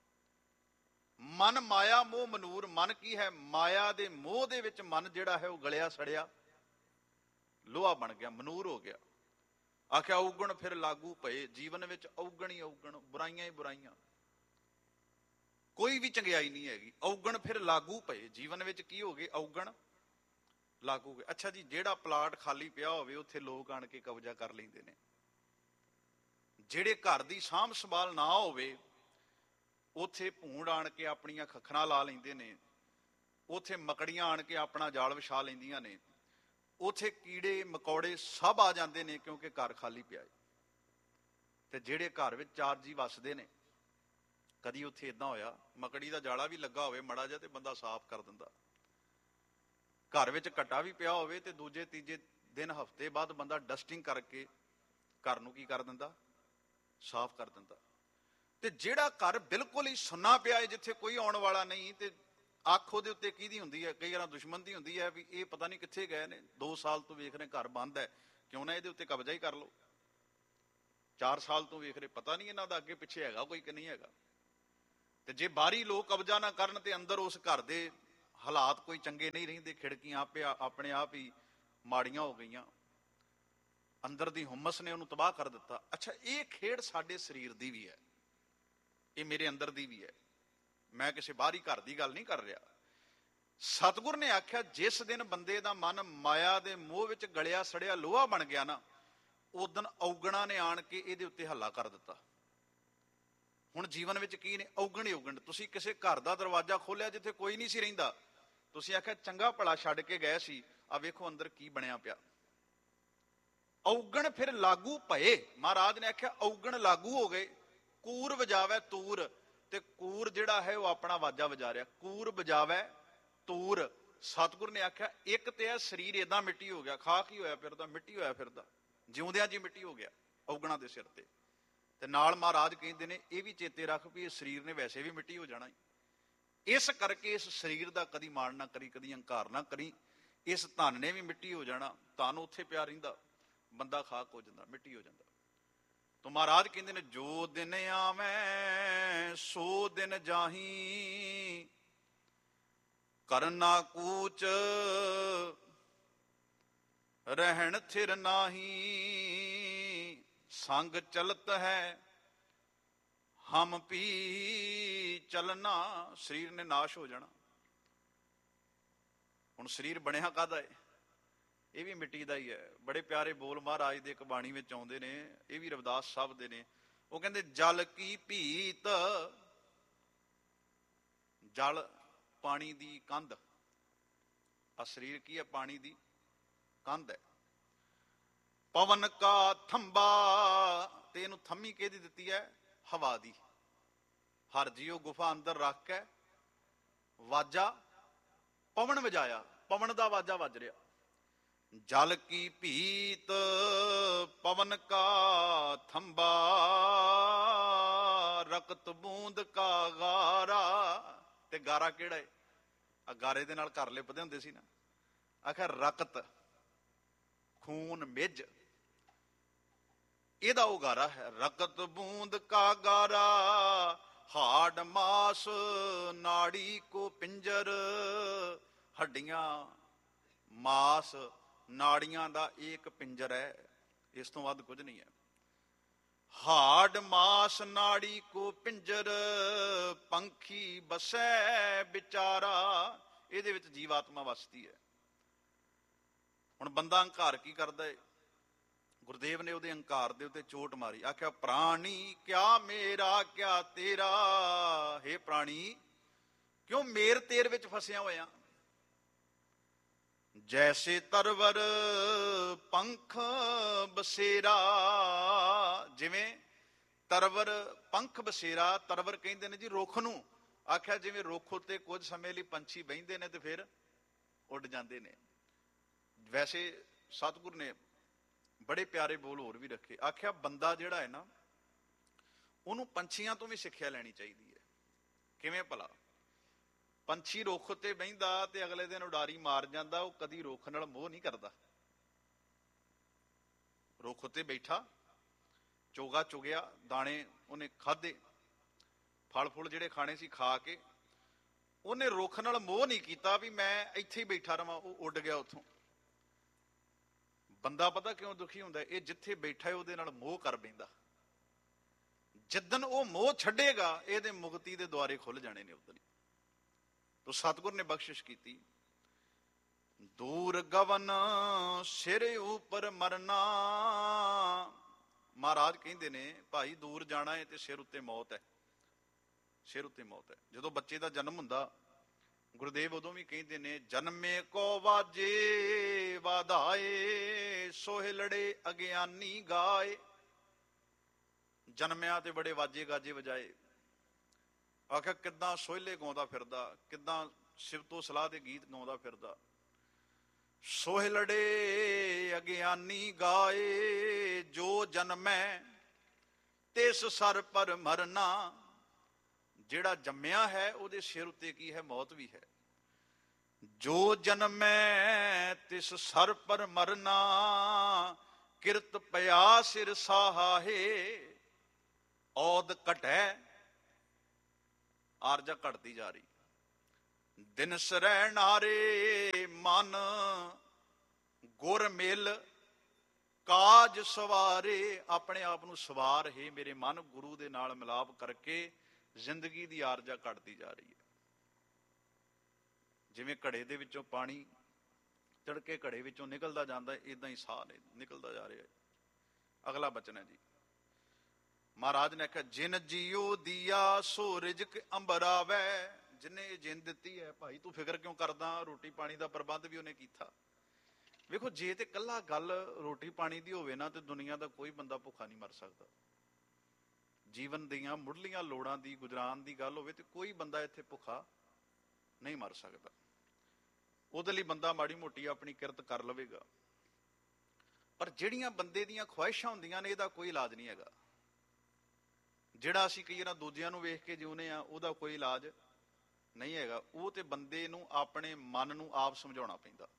ਮਨ ਮਾਇਆ ਮੋਹ ਮਨੂਰ। ਮਨ ਕੀ ਹੈ? ਮਾਇਆ ਦੇ ਮੋਹ ਦੇ ਵਿੱਚ ਮਨ ਜਿਹੜਾ ਹੈ ਉਹ ਗਲਿਆ ਸੜਿਆ ਲੋਹਾ ਬਣ ਗਿਆ, ਮਨੂਰ ਹੋ ਗਿਆ। ਆਖਿਆ ਔਗਣ ਫਿਰ ਲਾਗੂ ਪਏ। ਜੀਵਨ ਵਿੱਚ ਔਗਣ ਹੀ ਔਗਣ, ਬੁਰਾਈਆਂ ਹੀ ਬੁਰਾਈਆਂ, ਕੋਈ ਵੀ ਚੰਗਿਆਈ ਨਹੀਂ ਹੈਗੀ। ਔਗਣ ਫਿਰ ਲਾਗੂ ਪਏ। ਜੀਵਨ ਵਿੱਚ ਕੀ ਹੋ ਗਏ? ਔਗਣ ਲਾਗੂ ਗਏ। ਅੱਛਾ ਜੀ, ਜਿਹੜਾ ਪਲਾਟ ਖਾਲੀ ਪਿਆ ਹੋਵੇ ਉੱਥੇ ਲੋਕ ਆਣ ਕੇ ਕਬਜ਼ਾ ਕਰ ਲੈਂਦੇ ਨੇ। ਜਿਹੜੇ ਘਰ ਦੀ ਸਾਂਭ ਸੰਭਾਲ ਨਾ ਹੋਵੇ ਉੱਥੇ ਭੂੰਡ ਆਣ ਕੇ ਆਪਣੀਆਂ ਖੱਖਰਾਂ ਲਾ ਲੈਂਦੇ ਨੇ, ਉੱਥੇ ਮਕੜੀਆਂ ਆਣ ਕੇ ਆਪਣਾ ਜਾਲ ਵਿਛਾ ਲੈਂਦੀਆਂ ਨੇ, ਉੱਥੇ ਕੀੜੇ ਮਕੌੜੇ ਸਭ ਆ ਜਾਂਦੇ ਨੇ ਕਿਉਂਕਿ ਘਰ ਖਾਲੀ ਪਿਆ ਹੈ। ਤੇ ਜਿਹੜੇ ਘਰ ਵਿੱਚ ਚਾਰ ਜੀ ਵੱਸਦੇ ਨੇ, ਕਦੀ ਉੱਥੇ ਏਦਾਂ ਹੋਇਆ ਮਕੜੀ ਦਾ ਜਾਲਾ ਵੀ ਲੱਗਾ ਹੋਵੇ ਮਾੜਾ ਜਿਹਾ ਤੇ ਬੰਦਾ ਸਾਫ਼ ਕਰ ਦਿੰਦਾ। ਘਰ ਵਿੱਚ ਘੱਟਾ ਵੀ ਪਿਆ ਹੋਵੇ ਤੇ ਦੂਜੇ ਤੀਜੇ ਦਿਨ ਹਫ਼ਤੇ ਬਾਅਦ ਬੰਦਾ ਡਸਟਿੰਗ ਕਰਕੇ ਘਰ ਨੂੰ ਕੀ ਕਰ ਦਿੰਦਾ? ਸਾਫ਼ ਕਰ ਦਿੰਦਾ। ਤੇ ਜਿਹੜਾ ਘਰ ਬਿਲਕੁਲ ਹੀ ਸੁੰਨਾ ਪਿਆ ਹੈ, ਜਿੱਥੇ ਕੋਈ ਆਉਣ ਵਾਲਾ ਨਹੀਂ, ਤੇ ਅੱਖ ਉਹਦੇ ਉੱਤੇ ਕਿਹਦੀ ਹੁੰਦੀ ਹੈ? ਕਈ ਵਾਰ ਦੁਸ਼ਮਣ ਦੀ ਹੁੰਦੀ ਹੈ ਵੀ ਇਹ ਪਤਾ ਨਹੀਂ ਕਿੱਥੇ ਗਏ ਨੇ, 2 ਸਾਲ ਤੋਂ ਵੇਖ ਰਹੇ ਘਰ ਬੰਦ ਹੈ, ਕਿਉਂ ਨਾ ਇਹਦੇ ਉੱਤੇ ਕਬਜ਼ਾ ਹੀ ਕਰ ਲਓ। 4 ਸਾਲ ਤੋਂ ਵੇਖ ਰਹੇ, ਪਤਾ ਨਹੀਂ ਇਹਨਾਂ ਦਾ ਅੱਗੇ ਪਿੱਛੇ ਹੈਗਾ ਕੋਈ ਕਿ ਨਹੀਂ ਹੈਗਾ। ਤੇ ਜੇ ਬਾਹਰੀ ਲੋਕ ਕਬਜ਼ਾ ਨਾ ਕਰਨ ਤੇ ਅੰਦਰ ਉਸ ਘਰ ਦੇ ਹਾਲਾਤ ਕੋਈ ਚੰਗੇ ਨਹੀਂ ਰਹਿੰਦੇ। ਖਿੜਕੀਆਂ ਆਪਣੇ ਆਪ ਹੀ ਮਾੜੀਆਂ ਹੋ ਗਈਆਂ, ਅੰਦਰ ਦੀ ਹੁਮਸ ਨੇ ਉਹਨੂੰ ਤਬਾਹ ਕਰ ਦਿੱਤਾ। ਅੱਛਾ, ਇਹ ਖੇਡ ਸਾਡੇ ਸਰੀਰ ਦੀ ਵੀ ਹੈ, ਇਹ ਮੇਰੇ ਅੰਦਰ ਦੀ ਵੀ ਹੈ। ਮੈਂ ਕਿਸੇ ਬਾਹਰੀ ਘਰ ਦੀ ਗੱਲ ਨਹੀਂ ਕਰ ਰਿਹਾ। ਸਤਿਗੁਰ ਨੇ ਆਖਿਆ ਜਿਸ ਦਿਨ ਬੰਦੇ ਦਾ ਮਨ ਮਾਇਆ ਦੇ ਮੋਹ ਵਿੱਚ ਗਲਿਆ ਸੜਿਆ ਲੋਹਾ ਬਣ ਗਿਆ ਨਾ, ਉਸ ਦਿਨ ਔਗਣਾ ਨੇ ਆਣ ਕੇ ਇਹਦੇ ਉੱਤੇ ਹੱਲਾ ਕਰ ਦਿੱਤਾ। ਹੁਣ ਜੀਵਨ ਵਿੱਚ ਕੀ ਨੇ? ਔਗਣ ਹੀ ਔਗਣ। ਤੁਸੀਂ ਕਿਸੇ ਘਰ ਦਾ ਦਰਵਾਜ਼ਾ ਖੋਲਿਆ ਜਿੱਥੇ ਕੋਈ ਨਹੀਂ ਸੀ ਰਹਿੰਦਾ, ਤੁਸੀਂ ਆਖਿਆ ਚੰਗਾ ਭਲਾ ਛੱਡ ਕੇ ਗਏ ਸੀ, ਆ ਵੇਖੋ ਅੰਦਰ ਕੀ ਬਣਿਆ ਪਿਆ। ਔਗਣ ਫਿਰ ਲਾਗੂ ਪਏ। ਮਹਾਰਾਜ ਨੇ ਆਖਿਆ ਔਗਣ ਲਾਗੂ ਹੋ ਗਏ। ਕੂਰ ਵਜਾਵੇ ਤੂਰ, ਤੇ ਕੂਰ ਜਿਹੜਾ ਹੈ ਉਹ ਆਪਣਾ ਵਾਜਾ ਵਜਾ ਰਿਹਾ। ਕੂਰ ਵਜਾਵੇ ਤੂਰ। ਸਤਿਗੁਰ ਨੇ ਆਖਿਆ ਇੱਕ ਤੇ ਹੈ ਸਰੀਰ ਏਦਾਂ ਮਿੱਟੀ ਹੋ ਗਿਆ, ਖਾਕ ਹੀ ਹੋਇਆ ਫਿਰਦਾ, ਮਿੱਟੀ ਹੋਇਆ ਫਿਰਦਾ, ਜਿਉਂਦਿਆਂ ਜੀ ਮਿੱਟੀ ਹੋ ਗਿਆ ਔਗਣਾ ਦੇ ਸਿਰ ਤੇ। ਤੇ ਨਾਲ ਮਹਾਰਾਜ ਕਹਿੰਦੇ ਨੇ ਇਹ ਵੀ ਚੇਤੇ ਰੱਖ ਵੀ ਇਹ ਸਰੀਰ ਨੇ ਵੈਸੇ ਵੀ ਮਿੱਟੀ ਹੋ ਜਾਣਾ। ਇਸ ਕਰਕੇ ਇਸ ਸਰੀਰ ਦਾ ਕਦੀ ਮਾਣ ਨਾ ਕਰੀ, ਕਦੀ ਹੰਕਾਰ ਨਾ ਕਰੀ। ਇਸ ਧਨ ਨੇ ਵੀ ਮਿੱਟੀ ਹੋ ਜਾਣਾ। ਧਨ ਉੱਥੇ ਪਿਆ ਰਹਿੰਦਾ, ਬੰਦਾ ਖਾਕ ਹੋ ਜਾਂਦਾ, ਮਿੱਟੀ ਹੋ ਜਾਂਦਾ। ਤਾਂ ਮਹਾਰਾਜ ਕਹਿੰਦੇ ਨੇ ਜੋ ਦਿਨ ਆਵੇਂ ਸੋ ਦਿਨ ਜਾਹੀ, ਕਰਨਾ ਕੂਚ ਰਹਿਣ ਥਿਰ ਨਾਹੀ। ਸੰਗ ਚਲਤ ਹੈ ਹਮ ਪੀ ਚਲਨਾ, ਸਰੀਰ ਨੇ ਨਾਸ਼ ਹੋ ਜਾਣਾ। ਹੁਣ ਸਰੀਰ ਬਣਿਆ ਕਾਹਦਾ ਹੈ? ਇਹ ਵੀ ਮਿੱਟੀ ਦਾ ਹੀ ਹੈ। ਬੜੇ ਪਿਆਰੇ ਬੋਲ ਮਹਾਰਾਜ ਦੇ ਇੱਕ ਬਾਣੀ ਵਿੱਚ ਆਉਂਦੇ ਨੇ, ਇਹ ਵੀ ਰਵਿਦਾਸ ਸਾਹਿਬ ਦੇ ਨੇ। ਉਹ ਕਹਿੰਦੇ ਜਲ ਕੀ ਭੀਤ, ਜਲ ਪਾਣੀ ਦੀ ਕੰਧ, ਆ ਸਰੀਰ ਕੀ ਹੈ? ਪਾਣੀ ਦੀ ਕੰਧ ਹੈ। ਪਵਨ ਕਾ ਥੰਬਾ, ਤੇ ਇਹਨੂੰ ਥੰਮੀ ਕਿਹਦੀ ਦਿੱਤੀ ਹੈ? ਹਵਾ ਦੀ। ਹਰ ਜੀਓ ਗੁਫਾ ਅੰਦਰ ਰੱਖ ਕੇ ਵਾਜਾ ਪਵਨ ਵਜਾਇਆ, ਪਵਨ ਦਾ ਵਾਜਾ ਵੱਜ ਰਿਹਾ। ਜਲ ਕੀ ਭੀਤ ਪਵਨ ਕਾ ਥੰਬਾ, ਰਕਤ ਬੂੰਦ ਕਾ ਗਾਰਾ। ਤੇ ਗਾਰਾ ਕਿਹੜਾ ਹੈ? ਆ ਗਾਰੇ ਦੇ ਨਾਲ ਘਰ ਲਿਪਦੇ ਹੁੰਦੇ ਸੀ ਨਾ। ਆਖਿਰ ਰਕਤ, ਖੂਨ, ਮਿੱਝ, ਇਹਦਾ ਉਹ ਗਾਰਾ ਹੈ। ਰਕਤ ਬੂੰਦ ਕਾ ਗਾਰਾ, ਹਾੜ ਮਾਸ ਨਾੜੀ ਕੋ ਪਿੰਜਰ। ਹੱਡੀਆਂ, ਮਾਸ, ਨਾੜੀਆਂ ਦਾ ਇੱਕ ਪਿੰਜਰ ਹੈ, ਇਸ ਤੋਂ ਵੱਧ ਕੁਝ ਨਹੀਂ ਹੈ। ਹਾੜ ਮਾਸ ਨਾੜੀ ਕੋ ਪਿੰਜਰ, ਪੰਖੀ ਬਸੈ ਵਿਚਾਰਾ। ਇਹਦੇ ਵਿੱਚ ਜੀਵਾਤਮਾ ਵਸਦੀ ਹੈ। ਹੁਣ ਬੰਦਾ ਹੰਕਾਰ ਕੀ ਕਰਦਾ ਹੈ? ਗੁਰਦੇਵ ਨੇ ਉਹਦੇ ਹੰਕਾਰ ਦੇ ਉੱਤੇ ਚੋਟ ਮਾਰੀ। ਆਖਿਆ ਪ੍ਰਾਣੀ ਕਿਆ ਮੇਰਾ ਕਿਆ ਤੇਰਾ। ਹੇ ਪ੍ਰਾਣੀ, ਕਿਉਂ ਮੇਰ ਤੇਰ ਵਿੱਚ ਫਸਿਆ ਹੋਇਆ? ਜੈਸੇ ਤਰਵਰ ਪੰਖ ਬਸੇਰਾ, ਜਿਵੇਂ ਤਰਵਰ ਪੰਖ ਬਸੇਰਾ। ਤਰਵਰ ਕਹਿੰਦੇ ਨੇ ਜੀ ਰੁੱਖ ਨੂੰ। ਆਖਿਆ ਜਿਵੇਂ ਰੁੱਖ ਉੱਤੇ ਕੁਝ ਸਮੇਂ ਲਈ ਪੰਛੀ ਬਹਿੰਦੇ ਨੇ ਤੇ ਫਿਰ ਉੱਡ ਜਾਂਦੇ ਨੇ। ਵੈਸੇ ਸਤਿਗੁਰ ਨੇ ਬੜੇ ਪਿਆਰੇ ਬੋਲ ਹੋਰ ਵੀ ਰੱਖੇ। ਆਖਿਆ ਬੰਦਾ ਜਿਹੜਾ ਹੈ ਨਾ, ਉਹਨੂੰ ਪੰਛੀਆਂ ਤੋਂ ਵੀ ਸਿੱਖਿਆ ਲੈਣੀ ਚਾਹੀਦੀ ਹੈ। ਕਿਵੇਂ ਭਲਾ? ਪੰਛੀ ਰੁੱਖ ਉੱਤੇ ਬਹਿੰਦਾ ਤੇ ਅਗਲੇ ਦਿਨ ਉਡਾਰੀ ਮਾਰ ਜਾਂਦਾ, ਉਹ ਕਦੀ ਰੁੱਖ ਨਾਲ ਮੋਹ ਨਹੀਂ ਕਰਦਾ। ਰੁੱਖ ਉੱਤੇ ਬੈਠਾ, ਚੋਗਾ ਚੁਗਿਆ, ਦਾਣੇ ਉਹਨੇ ਖਾਧੇ, ਫਲ ਫੁੱਲ ਜਿਹੜੇ ਖਾਣੇ ਸੀ ਖਾ ਕੇ, ਉਹਨੇ ਰੁੱਖ ਨਾਲ ਮੋਹ ਨਹੀਂ ਕੀਤਾ ਵੀ ਮੈਂ ਇੱਥੇ ਹੀ ਬੈਠਾ ਰਵਾਂ। ਉਹ ਉੱਡ ਗਿਆ ਉੱਥੋਂ। ਬੰਦਾ ਪਤਾ ਕਿਉਂ ਦੁਖੀ ਹੁੰਦਾ? ਇਹ ਜਿੱਥੇ ਬੈਠਾ ਹੈ ਉਹਦੇ ਨਾਲ ਮੋਹ ਕਰ ਬੈਂਦਾ। ਜਿੱਦਣ ਉਹ ਮੋਹ ਛੱਡੇਗਾ, ਇਹਦੇ ਮੁਕਤੀ ਦੇ ਦੁਆਰੇ ਖੁੱਲ ਜਾਣੇ ਨੇ ਉਦੋਂ। ਤੋ ਸਤਿਗੁਰ ਨੇ ਬਖਸ਼ਿਸ਼ ਕੀਤੀ। ਦੂਰ ਗਵਨ ਸਿਰ ਉੱਪਰ ਮਰਨਾ। ਮਹਾਰਾਜ ਕਹਿੰਦੇ ਨੇ ਭਾਈ ਦੂਰ ਜਾਣਾ ਹੈ ਤੇ ਸਿਰ ਉੱਤੇ ਮੌਤ ਹੈ। ਸਿਰ ਉੱਤੇ ਮੌਤ ਹੈ। ਜਦੋਂ ਬੱਚੇ ਦਾ ਜਨਮ ਹੁੰਦਾ, ਗੁਰਦੇਵ ਉਦੋਂ ਵੀ ਕਹਿੰਦੇ ਨੇ ਜਨਮੇ ਕੋ ਵਾਜੇ ਵਾਧਾਏ, ਸੋਹਿ ਲੜੇ ਅਗਿਆਨੀ ਗਾਏ। ਜਨਮਿਆ ਤੇ ਬੜੇ ਵਾਜੇ ਗਾਜੇ ਵਜਾਏ। ਆਖਿਆ ਕਿੱਦਾਂ ਸੋਹਿਲੇ ਗਾਉਂਦਾ ਫਿਰਦਾ, ਕਿੱਦਾਂ ਸਿਵਤੋ ਸਲਾਹ ਦੇ ਗੀਤ ਗਾਉਂਦਾ ਫਿਰਦਾ। ਸੋਹਿ ਲੜੇ ਅਗਿਆਨੀ ਗਾਏ, ਜੋ ਜਨਮੈ ਤਿਸ ਸਰ ਪਰ ਮਰਨਾ। ਜਿਹੜਾ ਜੰਮਿਆ ਹੈ ਉਹਦੇ ਸਿਰ ਉੱਤੇ ਕੀ ਹੈ? ਮੌਤ ਵੀ ਹੈ। ਜੋ ਜਨਮੈ ਤਿਸ ਸਰ ਪਰ ਮਰਨਾ, ਕਿਰਤ ਪਿਆ ਸਿਰ ਸਾਹਾਹੇ। ਔਦ ਘਟੈ, ਆਰਜਾ ਘਟਦੀ ਜਾ ਰਹੀ। ਦਿਨ ਸਰੈ ਨਾਰੇ ਮਨ, ਗੁਰ ਮਿਲ ਕਾਜ ਸਵਾਰੇ। ਆਪਣੇ ਆਪ ਨੂੰ ਸਵਾਰ, ਹੈ ਮੇਰੇ ਮਨ, ਗੁਰੂ ਦੇ ਨਾਲ ਮਿਲਾਪ ਕਰਕੇ ਜ਼ਿੰਦਗੀ ਦੀ ਆਰਜਾ ਘਟਦੀ ਜਾ ਰਹੀ ਹੈ। ਜਿਵੇਂ ਘੜੇ ਦੇ ਵਿੱਚੋਂ ਪਾਣੀ ਤੜਕੇ ਘੜੇ ਵਿੱਚੋਂ ਨਿਕਲਦਾ ਜਾਂਦਾ, ਇਦਾਂ ਹੀ ਸਾਹ ਨਿਕਲਦਾ ਜਾ ਰਿਹਾ ਹੈ। ਅਗਲਾ ਬਚਨ ਹੈ ਜੀ, ਮਹਾਰਾਜ ਨੇ ਆਖਿਆ ਜਿਨ ਜੀਓ ਦੀਆ ਸੋ ਰਿਜਕ ਅੰਬਰਾਵੈ। ਜਿਹਨੇ ਇਹ ਜਿੰਦ ਦਿੱਤੀ ਹੈ, ਭਾਈ ਤੂੰ ਫਿਕਰ ਕਿਉਂ ਕਰਦਾ? ਰੋਟੀ ਪਾਣੀ ਦਾ ਪ੍ਰਬੰਧ ਵੀ ਉਹਨੇ ਕੀਤਾ। ਵੇਖੋ, ਜੇ ਤੇ ਕੱਲਾ ਗੱਲ ਰੋਟੀ ਪਾਣੀ ਦੀ ਹੋਵੇ ਨਾ, ਤੇ ਦੁਨੀਆ ਦਾ ਕੋਈ ਬੰਦਾ ਭੁੱਖਾ ਨਹੀਂ ਮਰ ਸਕਦਾ। ਜੀਵਨ ਦੀਆਂ ਮੁੱਢਲੀਆਂ ਲੋੜਾਂ ਦੀ, ਗੁਜ਼ਾਰਨ ਦੀ ਗੱਲ ਹੋਵੇ ਤੇ ਕੋਈ ਬੰਦਾ ਇੱਥੇ ਭੁੱਖਾ ਨਹੀਂ ਮਰ ਸਕਦਾ। ਉਹਦੇ ਲਈ ਬੰਦਾ ਮਾੜੀ ਮੋਟੀ ਆਪਣੀ ਕਿਰਤ ਕਰ ਲਵੇਗਾ। ਪਰ ਜਿਹੜੀਆਂ ਬੰਦੇ ਦੀਆਂ ਖੁਆਇਸ਼ਾਂ ਹੁੰਦੀਆਂ ਨੇ, ਇਹਦਾ ਕੋਈ ਇਲਾਜ ਨਹੀਂ ਹੈਗਾ। ਜਿਹੜਾ ਅਸੀਂ ਕਈ ਵਾਰ ਦੂਜਿਆਂ ਨੂੰ ਵੇਖ ਕੇ ਜਿਉਂਦੇ ਆ, ਉਹਦਾ ਕੋਈ ਇਲਾਜ ਨਹੀਂ ਹੈਗਾ। ਉਹ ਤੇ ਬੰਦੇ ਨੂੰ ਆਪਣੇ ਮਨ ਨੂੰ ਆਪ ਸਮਝਾਉਣਾ ਪੈਂਦਾ।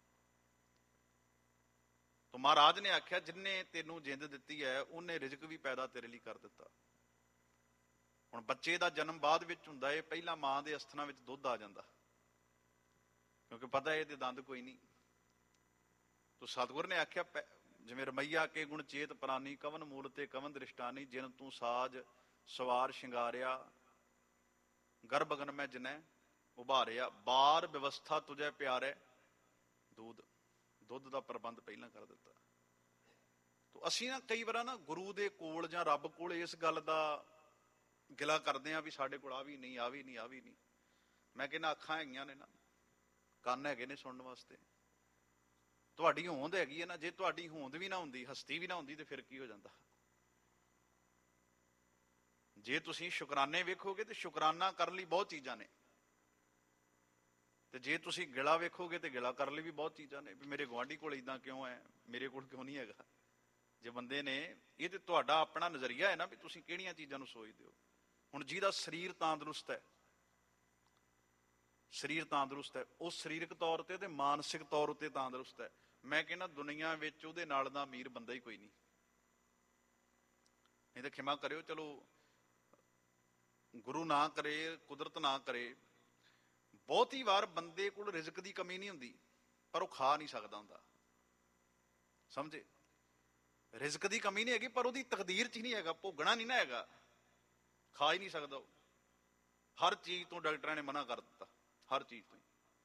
ਤਾਂ ਮਹਾਰਾਜ ਨੇ ਆਖਿਆ ਜਿੰਨੇ ਤੈਨੂੰ ਜਿੰਦ ਦਿੱਤੀ ਹੈ, ਉਹਨੇ ਰਿਜ਼ਕ ਵੀ ਪੈਦਾ ਤੇਰੇ ਲਈ ਕਰ ਦਿੱਤਾ। ਹੁਣ ਬੱਚੇ ਦਾ ਜਨਮ ਬਾਅਦ ਵਿੱਚ ਹੁੰਦਾ ਹੈ, ਪਹਿਲਾਂ ਮਾਂ ਦੇ ਅਸਥਾਨਾਂ ਵਿੱਚ ਦੁੱਧ ਆ ਜਾਂਦਾ, ਕਿਉਂਕਿ ਪਤਾ ਇਹਦੇ ਦੰਦ ਕੋਈ ਨਹੀਂ। ਤੋ ਸਤਿਗੁਰ ਨੇ ਆਖਿਆ ਜਿਵੇਂ ਰਮਈਆ ਕੇ ਗੁਣ ਚੇਤ ਪ੍ਰਾਨੀ, ਕਵਨ ਮੂਲ ਤੇ ਕਵਨ ਦ੍ਰਿਸ਼ਟਾਨੀ, ਜਿਨ ਤੂੰ ਸਾਜ ਸਵਾਰ ਸ਼ਿੰਗਾਰਿਆ, ਗਰਭ ਅਗਨ ਮੈਂ ਜਿਨੈ ਉਭਾਰਿਆ, ਬਾਰ ਵਿਵਸਥਾ ਤੁਝੈ ਪਿਆਰੈ, ਦੁੱਧ ਦਾ ਪ੍ਰਬੰਧ ਪਹਿਲਾਂ ਕਰ ਦਿੱਤਾ। ਤੋ ਅਸੀਂ ਨਾ ਕਈ ਵਾਰ ਨਾ ਗੁਰੂ ਦੇ ਕੋਲ ਜਾਂ ਰੱਬ ਕੋਲ ਇਸ ਗੱਲ ਦਾ ਗਿਲਾ ਕਰਦੇ ਆ ਵੀ ਸਾਡੇ ਕੋਲ ਆ ਵੀ ਨਹੀਂ, ਆ ਵੀ ਨਹੀਂ, ਆ ਵੀ ਨਹੀਂ। ਮੈਂ ਕਹਿੰਦਾ ਅੱਖਾਂ ਹੈਗੀਆਂ ਨੇ ਨਾ, ਕੰਨ ਹੈਗੇ ਨੇ ਸੁਣਨ ਵਾਸਤੇ, ਤੁਹਾਡੀ ਹੋਂਦ ਹੈਗੀ ਹੈ ਨਾ। ਜੇ ਤੁਹਾਡੀ ਹੋਂਦ ਵੀ ਨਾ ਹੁੰਦੀ, ਹਸਤੀ ਵੀ ਨਾ ਹੁੰਦੀ, ਤੇ ਫਿਰ ਕੀ ਹੋ ਜਾਂਦਾ? ਜੇ ਤੁਸੀਂ ਸ਼ੁਕਰਾਨੇ ਵੇਖੋਗੇ ਤੇ ਸ਼ੁਕਰਾਨਾ ਕਰਨ ਲਈ ਬਹੁਤ ਚੀਜ਼ਾਂ ਨੇ, ਤੇ ਜੇ ਤੁਸੀਂ ਗਿਲਾ ਵੇਖੋਗੇ ਤੇ ਗਿਲਾ ਕਰਨ ਲਈ ਵੀ ਬਹੁਤ ਚੀਜ਼ਾਂ ਨੇ। ਵੀ ਮੇਰੇ ਗੁਆਂਢੀ ਕੋਲ ਇਦਾਂ ਕਿਉਂ ਹੈ, ਮੇਰੇ ਕੋਲ ਕਿਉਂ ਨਹੀਂ ਹੈਗਾ। ਜੇ ਬੰਦੇ ਨੇ, ਇਹ ਤੇ ਤੁਹਾਡਾ ਆਪਣਾ ਨਜ਼ਰੀਆ ਹੈ ਨਾ ਵੀ ਤੁਸੀਂ ਕਿਹੜੀਆਂ ਚੀਜ਼ਾਂ ਨੂੰ ਸੋਚਦੇ ਹੋ। ਹੁਣ ਜਿਹਦਾ ਸਰੀਰ ਤੰਦਰੁਸਤ ਹੈ, ਸਰੀਰ ਤੰਦਰੁਸਤ ਹੈ, ਉਹ ਸਰੀਰਕ ਤੌਰ ਤੇ ਮਾਨਸਿਕ ਤੌਰ ਉੱਤੇ ਤੰਦਰੁਸਤ ਹੈ। ਮੈਂ ਕਹਿੰਦਾ ਦੁਨੀਆ ਵਿੱਚ ਉਹਦੇ ਨਾਲ ਦਾ ਅਮੀਰ ਬੰਦਾ ਹੀ ਕੋਈ ਨਹੀਂ। ਨਹੀਂ ਤਾਂ ਖਿਮਾ ਕਰਿਓ, ਚਲੋ ਗੁਰੂ ਨਾ ਕਰੇ, ਕੁਦਰਤ ਨਾ ਕਰੇ, ਬਹੁਤੀ ਵਾਰ ਬੰਦੇ ਕੋਲ ਰਿਜ਼ਕ ਦੀ ਕਮੀ ਨਹੀਂ ਹੁੰਦੀ, ਪਰ ਉਹ ਖਾ ਨਹੀਂ ਸਕਦਾ ਹੁੰਦਾ। ਸਮਝੇ? ਰਿਜ਼ਕ ਦੀ ਕਮੀ ਨਹੀਂ ਹੈਗੀ, ਪਰ ਉਹਦੀ ਤਕਦੀਰ 'ਚ ਹੀ ਨਹੀਂ ਹੈਗਾ, ਭੋਗਣਾ ਨਹੀਂ ਨਾ ਹੈਗਾ, ਖਾ ਹੀ ਨਹੀਂ ਸਕਦਾ ਉਹ। ਹਰ ਚੀਜ਼ ਤੋਂ ਡਾਕਟਰਾਂ ਨੇ ਮਨਾ ਕਰ ਦਿੱਤਾ, ਹਰ ਚੀਜ਼ ਤੋਂ।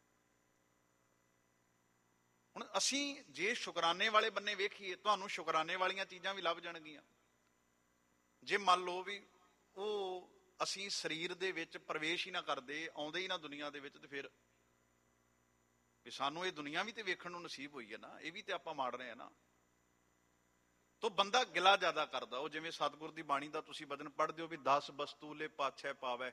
ਹੁਣ ਅਸੀਂ ਜੇ ਸ਼ੁਕਰਾਨੇ ਵਾਲੇ ਬੰਨੇ ਵੇਖੀਏ, ਤੁਹਾਨੂੰ ਸ਼ੁਕਰਾਨੇ ਵਾਲੀਆਂ ਚੀਜ਼ਾਂ ਵੀ ਲੱਭ ਜਾਣਗੀਆਂ। ਜੇ ਮੰਨ ਲਓ ਵੀ ਉਹ ਅਸੀਂ ਸਰੀਰ ਦੇ ਵਿੱਚ ਪ੍ਰਵੇਸ਼ ਹੀ ਨਾ ਕਰਦੇ, ਆਉਂਦੇ ਹੀ ਨਾ ਦੁਨੀਆ ਦੇ ਵਿੱਚ, ਤੇ ਫਿਰ ਵੀ ਸਾਨੂੰ ਇਹ ਦੁਨੀਆ ਵੀ ਤੇ ਵੇਖਣ ਨੂੰ ਨਸੀਬ ਹੋਈ ਹੈ ਨਾ, ਇਹ ਵੀ ਤੇ ਆਪਾਂ ਮਾੜ ਰਹੇ ਆ ਨਾ। ਤੋ ਬੰਦਾ ਗਿਲਾ ਜ਼ਿਆਦਾ ਕਰਦਾ। ਉਹ ਜਿਵੇਂ ਸਤਿਗੁਰ ਦੀ ਬਾਣੀ ਦਾ ਤੁਸੀਂ ਬਚਨ ਪੜ੍ਹਦੇ ਹੋ ਵੀ 10 ਵਸਤੂ ਲੈ ਪਾਛੈ ਪਾਵੈ,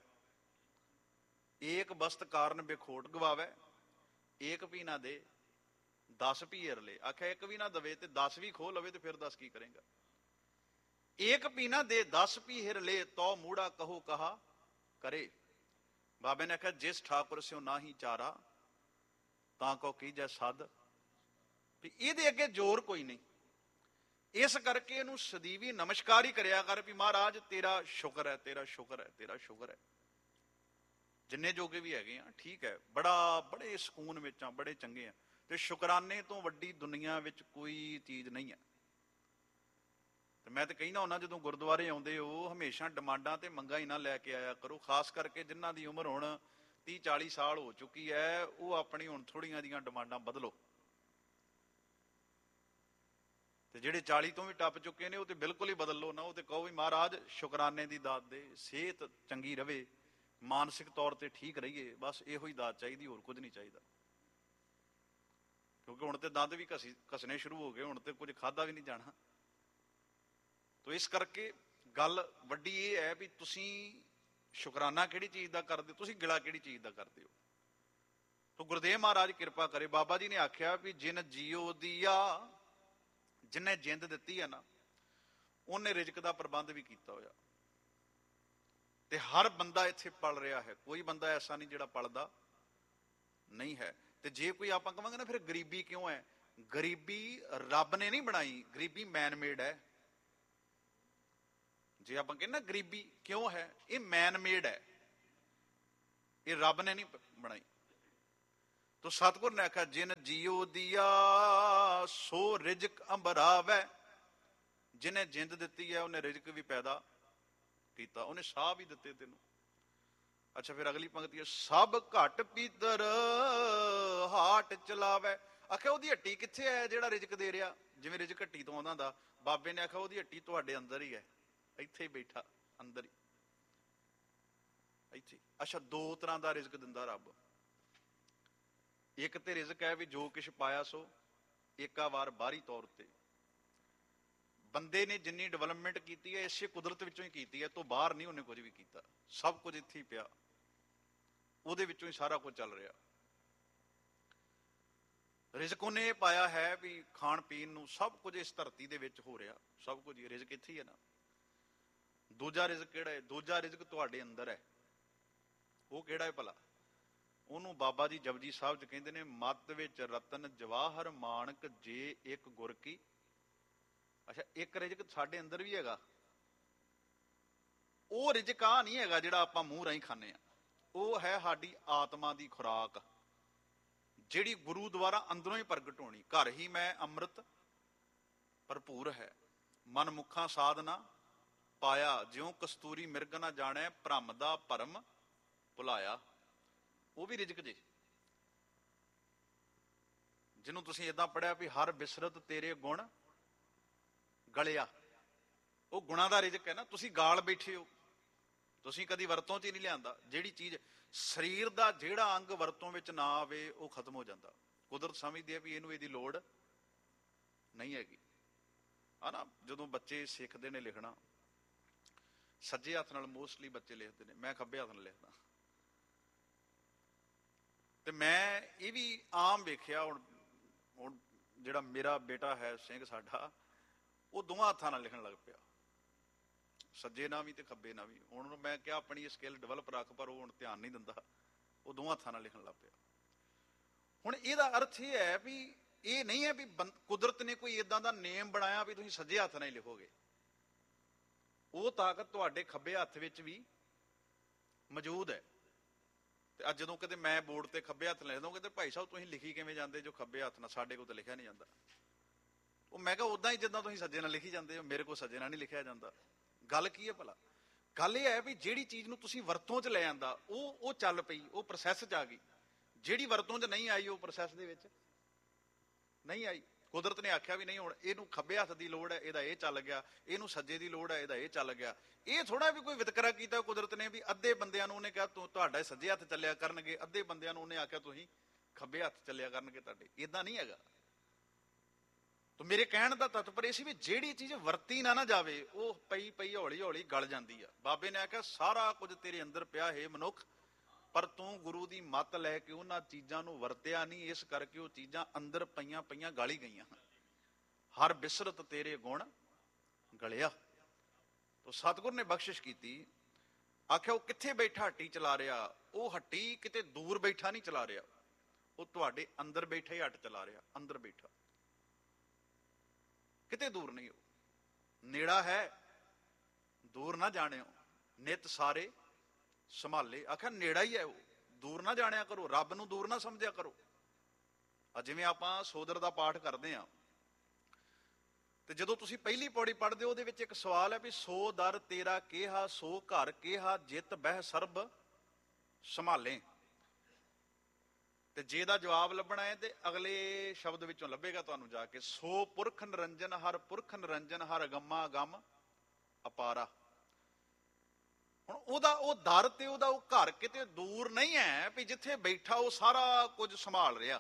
ਏਕ ਵਸਤ ਕਾਰਨ ਬੇਖੋਟ ਗਵਾਵੈ, ਏਕ ਵੀ ਨਾ ਦੇ 10 ਵੀ ਹਿਰ ਲੈ। ਆਖਿਆ ਇੱਕ ਵੀ ਨਾ ਦਵੇ ਤੇ 10 ਵੀ ਖੋਹ ਲਵੇ, ਤੇ ਫਿਰ ਦੱਸ ਕੀ ਕਰੇਗਾ। ਏਕ ਵੀ ਨਾ ਦੇ 10 ਵੀ ਹਿਰ ਲੈ, ਤੋ ਮੂੜਾ ਕਹੋ ਕਹਾ ਕਰੇ। ਬਾਬੇ ਨੇ ਆਖਿਆ ਜਿਸ ਠਾਕੁਰ ਸਿਓ ਨਾ ਹੀ ਚਾਰਾ, ਤਾਂ ਕੋ ਕੀਜੈ ਸਦ। ਵੀ ਇਹਦੇ ਅੱਗੇ ਜ਼ੋਰ ਕੋਈ ਨਹੀਂ। ਇਸ ਕਰਕੇ ਇਹਨੂੰ ਸਦੀਵੀ ਨਮਸਕਾਰ ਹੀ ਕਰਿਆ ਕਰ ਵੀ ਮਹਾਰਾਜ ਤੇਰਾ ਸ਼ੁਕਰ ਹੈ, ਤੇਰਾ ਸ਼ੁਕਰ ਹੈ, ਤੇਰਾ ਸ਼ੁਕਰ ਹੈ। ਜਿੰਨੇ ਜੋਗੇ ਵੀ ਹੈਗੇ ਆ, ਠੀਕ ਹੈ, ਬੜੇ ਸਕੂਨ ਵਿੱਚ ਆ, ਬੜੇ ਚੰਗੇ ਆ। ਤੇ ਸ਼ੁਕਰਾਨੇ ਤੋਂ ਵੱਡੀ ਦੁਨੀਆ ਵਿੱਚ ਕੋਈ ਚੀਜ਼ ਨਹੀਂ ਹੈ। ਤੇ ਮੈਂ ਤਾਂ ਕਹਿੰਦਾ ਹੁੰਦਾ, ਜਦੋਂ ਗੁਰਦੁਆਰੇ ਆਉਂਦੇ ਹੋ ਹਮੇਸ਼ਾ ਡਿਮਾਂਡਾਂ ਤੇ ਮੰਗਾਂ ਹੀ ਨਾ ਲੈ ਕੇ ਆਇਆ ਕਰੋ। ਖਾਸ ਕਰਕੇ ਜਿਨ੍ਹਾਂ ਦੀ ਉਮਰ ਹੁਣ 30-40 ਸਾਲ ਹੋ ਚੁੱਕੀ ਹੈ, ਉਹ ਆਪਣੀ ਹੁਣ ਥੋੜੀਆਂ ਜਿਹੀਆਂ ਡਿਮਾਂਡਾਂ ਬਦਲੋ। ਤੇ ਜਿਹੜੇ 40 ਤੋਂ ਵੀ ਟੱਪ ਚੁੱਕੇ ਨੇ, ਉਹ ਤੇ ਬਿਲਕੁਲ ਹੀ ਬਦਲ ਲਓ ਨਾ। ਉਹ ਤੇ ਕਹੋ ਵੀ ਮਹਾਰਾਜ ਸ਼ੁਕਰਾਨੇ ਦੀ ਦਾਤ ਦੇ, ਸਿਹਤ ਚੰਗੀ ਰਵੇ, ਮਾਨਸਿਕ ਤੌਰ ਤੇ ਠੀਕ ਰਹੀਏ, ਬਸ ਇਹੋ ਹੀ ਦਾਤ ਚਾਹੀਦੀ, ਹੋਰ ਕੁਝ ਨਹੀਂ ਚਾਹੀਦਾ। ਕਿਉਂਕਿ ਹੁਣ ਤੇ ਦੰਦ ਵੀ ਘਸਣੇ ਸ਼ੁਰੂ ਹੋ ਗਏ, ਹੁਣ ਤੇ ਕੁਝ ਖਾਧਾ ਵੀ ਨਹੀਂ ਜਾਣਾ। ਤੋ ਇਸ ਕਰਕੇ ਗੱਲ ਵੱਡੀ ਇਹ ਹੈ ਵੀ ਤੁਸੀਂ ਸ਼ੁਕਰਾਨਾ ਕਿਹੜੀ ਚੀਜ਼ ਦਾ ਕਰਦੇ ਹੋ, ਤੁਸੀਂ ਗਿਲਾ ਕਿਹੜੀ ਚੀਜ਼ ਦਾ ਕਰਦੇ ਹੋ। ਤੋ ਗੁਰਦੇਵ ਮਹਾਰਾਜ ਕਿਰਪਾ ਕਰੇ। ਬਾਬਾ ਜੀ ਨੇ ਆਖਿਆ ਵੀ ਜਿਨ ਜੀਓ ਦੀਆ, ਜਿਹਨੇ ਜਿੰਦ ਦਿੱਤੀ ਹੈ ਨਾ, ਉਹਨੇ ਰਿਜ਼ਕ ਦਾ ਪ੍ਰਬੰਧ ਵੀ ਕੀਤਾ ਹੋਇਆ। ਤੇ ਹਰ ਬੰਦਾ ਇੱਥੇ ਪਲ ਰਿਹਾ ਹੈ, ਕੋਈ ਬੰਦਾ ਐਸਾ ਨਹੀਂ ਜਿਹੜਾ ਪਲਦਾ ਨਹੀਂ ਹੈ। ਤੇ ਜੇ ਕੋਈ ਆਪਾਂ ਕਹਾਂਗੇ ਨਾ ਫਿਰ ਗਰੀਬੀ ਕਿਉਂ ਹੈ, ਗਰੀਬੀ ਰੱਬ ਨੇ ਨਹੀਂ ਬਣਾਈ, ਗਰੀਬੀ ਮੈਨ ਮੇਡ ਹੈ। ਜੇ ਆਪਾਂ ਕਹਿੰਦੇ ਨਾ ਗਰੀਬੀ ਕਿਉਂ ਹੈ, ਇਹ ਮੈਨ ਮੇਡ ਹੈ, ਇਹ ਰੱਬ ਨੇ ਨਹੀਂ ਬਣਾਈ। ਤੋ ਸਤਿਗੁਰ ਨੇ ਆਖਿਆ ਜਿਨ ਜੀਓ ਦੀਆ ਸੋ ਰਿਜ਼ਕ ਅੰਬਰਾਵੈ, ਜਿਹਨੇ ਜਿੰਦ ਦਿੱਤੀ ਹੈ ਉਹਨੇ ਰਿਜ਼ਕ ਵੀ ਪੈਦਾ ਕੀਤਾ, ਉਹਨੇ ਸਾਹ ਵੀ ਦਿੱਤੇ ਤੈਨੂੰ। ਅੱਛਾ, ਫਿਰ ਅਗਲੀ ਪੰਕਤੀ ਹੈ ਸਭ ਘਟ ਪੀਤਰ ਹਾਟ ਚਲਾਵੈ। ਆਖਿਆ ਉਹਦੀ ਹੱਟੀ ਕਿੱਥੇ ਹੈ ਜਿਹੜਾ ਰਿਜ਼ਕ ਦੇ ਰਿਹਾ। ਜਿਵੇਂ ਰਿਜ਼ਕ ਹੱਟੀ ਤੋਂ ਆਉਂਦਾ ਹੁੰਦਾ, ਬਾਬੇ ਨੇ ਆਖਿਆ ਉਹਦੀ ਹੱਟੀ ਤੁਹਾਡੇ ਅੰਦਰ ਹੀ ਹੈ, ਇੱਥੇ ਹੀ ਬੈਠਾ, ਅੰਦਰ ਹੀ, ਇੱਥੇ। ਅੱਛਾ, ਦੋ ਤਰ੍ਹਾਂ ਦਾ ਰਿਜ਼ਕ ਦਿੰਦਾ ਰੱਬ। ਇੱਕ ਤੇ ਰਿਜ਼ਕ ਹੈ ਵੀ ਜੋ ਕੁਛ ਪਾਇਆ ਸੋ ਏਕਾ ਵਾਰ ਬਾਹਰੀ ਤੌਰ ਤੇ। ਬੰਦੇ ਨੇ ਜਿੰਨੀ ਡਿਵੈਲਪਮੈਂਟ ਕੀਤੀ ਹੈ ਇਸੇ ਕੁਦਰਤ ਵਿੱਚੋਂ ਹੀ ਕੀਤੀ ਹੈ, ਤੋਂ ਬਾਹਰ ਨਹੀਂ ਉਹਨੇ ਕੁਝ ਵੀ ਕੀਤਾ। ਸਭ ਕੁਝ ਇੱਥੇ ਹੀ ਪਿਆ, ਉਹਦੇ ਵਿੱਚੋਂ ਹੀ ਸਾਰਾ ਕੁਝ ਚੱਲ ਰਿਹਾ। ਰਿਜ਼ਕ ਉਹਨੇ ਇਹ ਪਾਇਆ ਹੈ ਵੀ ਖਾਣ ਪੀਣ ਨੂੰ ਸਭ ਕੁਝ ਇਸ ਧਰਤੀ ਦੇ ਵਿੱਚ ਹੋ ਰਿਹਾ, ਸਭ ਕੁਝ ਰਿਜ਼ਕ ਇੱਥੇ ਹੀ ਹੈ ਨਾ। ਦੂਜਾ ਰਿਜ਼ਕ ਕਿਹੜਾ ਹੈ? ਦੂਜਾ ਰਿਜ਼ਕ ਤੁਹਾਡੇ ਅੰਦਰ ਹੈ। ਉਹ ਕਿਹੜਾ ਹੈ ਭਲਾ? ਉਹਨੂੰ ਬਾਬਾ ਜੀ ਜਪਜੀ ਸਾਹਿਬ ਚ ਕਹਿੰਦੇ ਨੇ ਮੱਤ ਵਿੱਚ ਰਤਨ ਜਵਾਹਰ ਮਾਣਕ ਜੇ ਇੱਕ ਗੁਰ ਕੀ। ਅੱਛਾ, ਇੱਕ ਰਿਜ਼ਕ ਸਾਡੇ ਅੰਦਰ ਵੀ ਹੈਗਾ। ਉਹ ਰਿਜ਼ਕ ਆ ਨਹੀਂ ਹੈਗਾ ਜਿਹੜਾ ਆਪਾਂ ਮੂੰਹ ਰਾਹੀਂ ਖਾਂਦੇ ਆ, ਉਹ ਹੈ ਸਾਡੀ ਆਤਮਾ ਦੀ ਖੁਰਾਕ, ਜਿਹੜੀ ਗੁਰੂ ਦੁਆਰਾ ਅੰਦਰੋਂ ਹੀ ਪ੍ਰਗਟ ਹੋਣੀ। ਘਰ ਹੀ ਮੈਂ ਅੰਮ੍ਰਿਤ ਭਰਪੂਰ ਹੈ, ਮਨ ਮੁੱਖਾਂ ਸਾਧਨਾ ਪਾਇਆ, ਜਿਉਂ ਕਸਤੂਰੀ ਮਿਰਗ ਨਾ ਜਾਣੈ, ਭਰਮ ਦਾ ਭਰਮ ਭੁਲਾਇਆ। ਉਹ ਵੀ ਰਿਜਕ ਜੇ, ਜਿਹਨੂੰ ਤੁਸੀਂ ਏਦਾਂ ਪੜਿਆ ਵੀ ਹਰ ਬਿਸਰਤ ਤੇਰੇ ਗੁਣ ਗਲਿਆ। ਉਹ ਗੁਣਾਂ ਦਾ ਰਿਜਕ ਹੈ ਨਾ। ਤੁਸੀਂ ਗਾਲ ਬੈਠੇ ਹੋ, ਤੁਸੀਂ ਕਦੀ ਵਰਤੋਂ 'ਚ ਹੀ ਨਹੀਂ ਲਿਆਂਦਾ। ਜਿਹੜੀ ਚੀਜ਼ ਸਰੀਰ ਦਾ ਜਿਹੜਾ ਅੰਗ ਵਰਤੋਂ ਵਿੱਚ ਨਾ ਆਵੇ ਉਹ ਖਤਮ ਹੋ ਜਾਂਦਾ। ਕੁਦਰਤ ਸਮਝਦੀ ਹੈ ਵੀ ਇਹਨੂੰ ਇਹਦੀ ਲੋੜ ਨਹੀਂ ਹੈਗੀ। ਆ ਨਾ, ਜਦੋਂ ਬੱਚੇ ਸਿੱਖਦੇ ਨੇ ਲਿਖਣਾ, ਸੱਜੇ ਹੱਥ ਨਾਲ ਮੋਸਟਲੀ ਬੱਚੇ ਲਿਖਦੇ ਨੇ, ਮੈਂ ਖੱਬੇ ਹੱਥ ਨਾਲ ਲਿਖਦਾ। ਤੇ ਮੈਂ ਇਹ ਵੀ ਆਮ ਵੇਖਿਆ, ਹੁਣ ਜਿਹੜਾ ਮੇਰਾ ਬੇਟਾ ਹੈ ਸਿੰਘ ਸਾਡਾ, ਉਹ ਦੋਵਾਂ ਹੱਥਾਂ ਨਾਲ ਲਿਖਣ ਲੱਗ ਪਿਆ, ਸੱਜੇ ਨਾਲ ਵੀ ਤੇ ਖੱਬੇ ਨਾਲ ਵੀ। ਹੁਣ ਉਹਨੂੰ ਮੈਂ ਕਿਹਾ ਆਪਣੀ ਸਕਿੱਲ ਡਿਵੈਲਪ ਰੱਖ, ਪਰ ਉਹ ਹੁਣ ਧਿਆਨ ਨਹੀਂ ਦਿੰਦਾ, ਉਹ ਦੋਵਾਂ ਹੱਥਾਂ ਨਾਲ ਲਿਖਣ ਲੱਗ ਪਿਆ। ਹੁਣ ਇਹਦਾ ਅਰਥ ਇਹ ਹੈ ਵੀ ਇਹ ਨਹੀਂ ਹੈ ਵੀ ਕੁਦਰਤ ਨੇ ਕੋਈ ਏਦਾਂ ਦਾ ਨੇਮ ਬਣਾਇਆ ਵੀ ਤੁਸੀਂ ਸੱਜੇ ਹੱਥ ਨਾਲ ਹੀ ਲਿਖੋਗੇ। ਉਹ ਤਾਕਤ ਤੁਹਾਡੇ ਖੱਬੇ ਹੱਥ ਵਿੱਚ ਵੀ ਮੌਜੂਦ ਹੈ। ਤੇ ਅੱਜ ਜਦੋਂ ਕਿਤੇ ਮੈਂ ਬੋਰਡ ਤੇ ਖੱਬੇ ਹੱਥ ਲਿਖ ਦਊਂਗੇ ਤੇ ਭਾਈ ਸਾਹਿਬ ਤੁਸੀਂ ਲਿਖੀ ਕਿਵੇਂ ਜਾਂਦੇ ਜੋ ਖੱਬੇ ਹੱਥ ਨਾਲ? ਸਾਡੇ ਕੋਲ ਤਾਂ ਲਿਖਿਆ ਨਹੀਂ ਜਾਂਦਾ। ਉਹ ਮੈਂ ਕਿਹਾ ਉਦਾਂ ਹੀ ਜਿੱਦਾਂ ਤੁਸੀਂ ਸੱਜੇ ਨਾਲ ਲਿਖੀ ਜਾਂਦੇ ਹੋ, ਮੇਰੇ ਕੋਲ ਸੱਜੇ ਨਾਲ ਨਹੀਂ ਲਿਖਿਆ ਜਾਂਦਾ। ਗੱਲ ਕੀ ਹੈ ਭਲਾ? ਗੱਲ ਇਹ ਹੈ ਵੀ ਜਿਹੜੀ ਚੀਜ਼ ਨੂੰ ਤੁਸੀਂ ਵਰਤੋਂ 'ਚ ਲੈ ਆਂਦਾ ਉਹ ਚੱਲ ਪਈ, ਉਹ ਪ੍ਰੋਸੈਸ 'ਚ ਆ ਗਈ। ਜਿਹੜੀ ਵਰਤੋਂ 'ਚ ਨਹੀਂ ਆਈ ਉਹ ਪ੍ਰੋਸੈਸ ਦੇ ਵਿੱਚ ਨਹੀਂ ਆਈ। ਕੁਦਰਤ ਨੇ ਆਖਿਆ ਵੀ ਨਹੀਂ ਹੁਣ ਇਹਨੂੰ ਖੱਬੇ ਹੱਥ ਦੀ ਲੋੜ ਹੈ, ਇਹਦਾ ਇਹ ਚੱਲ ਗਿਆ, ਇਹਨੂੰ ਸੱਜੇ ਦੀ ਲੋੜ ਹੈ, ਇਹਦਾ ਇਹ ਚੱਲ ਗਿਆ। ਇਹ ਥੋੜਾ ਵੀ ਕੋਈ ਵਿਤਕਰਾ ਕੀਤਾ ਕੁਦਰਤ ਨੇ ਵੀ ਅੱਧੇ ਬੰਦਿਆਂ ਨੂੰ ਉਹਨੇ ਕਿਹਾ ਤੁਹਾਡਾ ਸੱਜੇ ਹੱਥ ਚੱਲਿਆ ਕਰਨਗੇ, ਅੱਧੇ ਬੰਦਿਆਂ ਨੂੰ ਉਹਨੇ ਆਖਿਆ ਤੁਸੀਂ ਖੱਬੇ ਹੱਥ ਚੱਲਿਆ ਕਰਨਗੇ ਤੁਹਾਡੇ। ਏਦਾਂ ਨਹੀਂ ਹੈਗਾ। ਤਾਂ ਮੇਰੇ ਕਹਿਣ ਦਾ ਤਤਪਰ ਇਹ ਸੀ ਵੀ ਜਿਹੜੀ ਚੀਜ਼ ਵਰਤੀ ਨਾ ਜਾਵੇ ਉਹ ਪਈ ਪਈ ਹੌਲੀ ਹੌਲੀ ਗਲ ਜਾਂਦੀ ਆ। ਬਾਬੇ ਨੇ ਆਖਿਆ ਸਾਰਾ ਕੁਝ ਤੇਰੇ ਅੰਦਰ ਪਿਆ ਹੈ ਮਨੁੱਖ, ਪਰ ਤੂੰ ਗੁਰੂ ਦੀ ਮੱਤ ਲੈ ਕੇ ਉਹਨਾਂ ਚੀਜ਼ਾਂ ਨੂੰ ਵਰਤਿਆ ਨਹੀਂ, ਇਸ ਕਰਕੇ ਉਹ ਚੀਜ਼ਾਂ ਅੰਦਰ ਪਈਆਂ ਪਈਆਂ ਗਲ ਹੀ ਗਈਆਂ। ਹਰ ਬਿਸਰਤ ਤੇਰੇ ਗੁਣ ਗਲਿਆ। ਤਾਂ ਸਤਿਗੁਰ ਨੇ ਬਖਸ਼ਿਸ਼ ਕੀਤੀ, ਆਖਿਆ ਉਹ ਕਿੱਥੇ ਬੈਠਾ ਹੱਟੀ ਚਲਾ ਰਿਹਾ? ਉਹ ਹੱਟੀ ਕਿਤੇ ਦੂਰ ਬੈਠਾ ਨਹੀਂ ਚਲਾ ਰਿਹਾ, ਉਹ ਤੁਹਾਡੇ ਅੰਦਰ ਬੈਠਾ ਹੀ ਹੱਟ ਚਲਾ ਰਿਹਾ। ਅੰਦਰ ਬੈਠਾ, ਕਿਤੇ ਦੂਰ ਨਹੀਂ, ਉਹ ਨੇੜਾ ਹੈ, ਦੂਰ ਨਾ ਜਾਣਿਓ। ਨਿਤ ਸਾਰੇ ਸੰਭਾਲੇ, ਆਖਿਆ ਨੇੜਾ ਹੀ ਹੈ ਉਹ, ਦੂਰ ਨਾ ਜਾਣਿਆ ਕਰੋ, ਰੱਬ ਨੂੰ ਦੂਰ ਨਾ ਸਮਝਿਆ ਕਰੋ। ਜਿਵੇਂ ਆਪਾਂ ਸੋਦਰ ਦਾ ਪਾਠ ਕਰਦੇ ਹਾਂ ਤੇ ਜਦੋਂ ਤੁਸੀਂ ਪਹਿਲੀ ਪੌੜੀ ਪੜ੍ਹਦੇ ਹੋ ਉਹਦੇ ਵਿੱਚ ਇੱਕ ਸਵਾਲ ਹੈ ਵੀ ਸੋ ਦਰ ਤੇਰਾ ਕਿਹਾ, ਸੋ ਘਰ ਕਿਹਾ, ਜਿਤ ਬਹਿ ਸਰਬ ਸੰਭਾਲੇ। ਤੇ ਜੇ ਦਾ ਜਵਾਬ ਲੱਭਣਾ ਹੈ ਤੇ ਅਗਲੇ ਸ਼ਬਦ ਵਿੱਚੋਂ ਲੱਭੇਗਾ ਤੁਹਾਨੂੰ ਜਾ ਕੇ, ਸੋ ਪੁਰਖ ਨਿਰੰਜਨ ਹਰ ਪੁਰਖ ਨਿਰੰਜਨ ਹਰ ਅਗੰਮਾ ਅਗੰਮ ਅਪਾਰਾ। ਹੁਣ ਉਹਦਾ ਉਹ ਦਰ ਤੇ ਉਹਦਾ ਉਹ ਘਰ ਕਿਤੇ ਦੂਰ ਨਹੀਂ ਹੈ ਵੀ ਜਿੱਥੇ ਬੈਠਾ ਉਹ ਸਾਰਾ ਕੁਝ ਸੰਭਾਲ ਰਿਹਾ।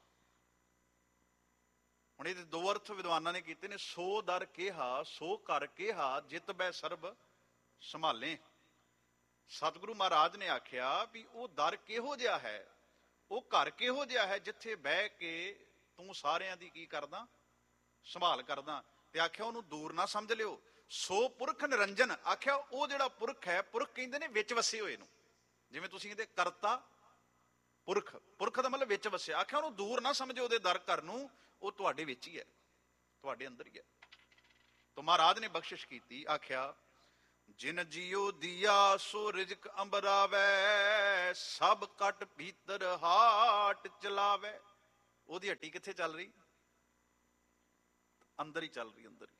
ਹੁਣ ਇਹਦੇ ਦੋ ਅਰਥ ਵਿਦਵਾਨਾਂ ਨੇ ਕੀਤੇ ਨੇ, ਸੋ ਦਰ ਕਿਹਾ, ਸੋ ਘਰ ਕਿਹਾ, ਜਿਤ ਬੈ ਸਰਬ ਸੰਭਾਲੇ। ਸਤਿਗੁਰੂ ਮਹਾਰਾਜ ਨੇ ਆਖਿਆ ਵੀ ਉਹ ਦਰ ਕਿਹੋ ਜਿਹਾ ਹੈ, ਉਹ ਘਰ ਕਿਹੋ ਜਿਹਾ ਹੈ ਜਿੱਥੇ ਬਹਿ ਕੇ ਤੂੰ ਸਾਰਿਆਂ ਦੀ ਕੀ ਕਰਦਾ? ਸੰਭਾਲ ਕਰਦਾ। ਤੇ ਆਖਿਆ ਉਹਨੂੰ ਦੂਰ ਨਾ ਸਮਝ ਲਿਓ। ਸੋ ਪੁਰਖ ਨਿਰੰਜਨ, ਆਖਿਆ ਉਹ ਜਿਹੜਾ ਪੁਰਖ ਹੈ, ਪੁਰਖ ਕਹਿੰਦੇ ਨੇ ਵਿੱਚ ਵਸੇ ਹੋਏ ਨੂੰ, ਜਿਵੇਂ ਤੁਸੀਂ ਕਹਿੰਦੇ ਕਰਤਾ ਪੁਰਖ, ਪੁਰਖ ਦਾ ਮਤਲਬ ਵਿੱਚ ਵਸਿਆ। ਆਖਿਆ ਉਹਨੂੰ ਦੂਰ ਨਾ ਸਮਝੋ ਉਹਦੇ ਦਰ ਘਰ ਨੂੰ, ਉਹ ਤੁਹਾਡੇ ਵਿੱਚ ਹੀ ਹੈ, ਤੁਹਾਡੇ ਅੰਦਰ ਹੀ ਹੈ। ਤਾਂ ਮਹਾਰਾਜ ਨੇ ਬਖਸ਼ਿਸ਼ ਕੀਤੀ, ਆਖਿਆ ਜਿਨ ਜੀਓ ਦੀਆ ਸੋ ਰਿਜਕ ਅੰਬਰਾਵੈ, ਸਭ ਕਟ ਭੀਤਰ ਹਾਟ ਚਲਾਵੈ। ਉਹਦੀ ਹੱਟੀ ਕਿੱਥੇ ਚੱਲ ਰਹੀ? ਅੰਦਰ ਹੀ ਚੱਲ ਰਹੀ, ਅੰਦਰ ਹੀ।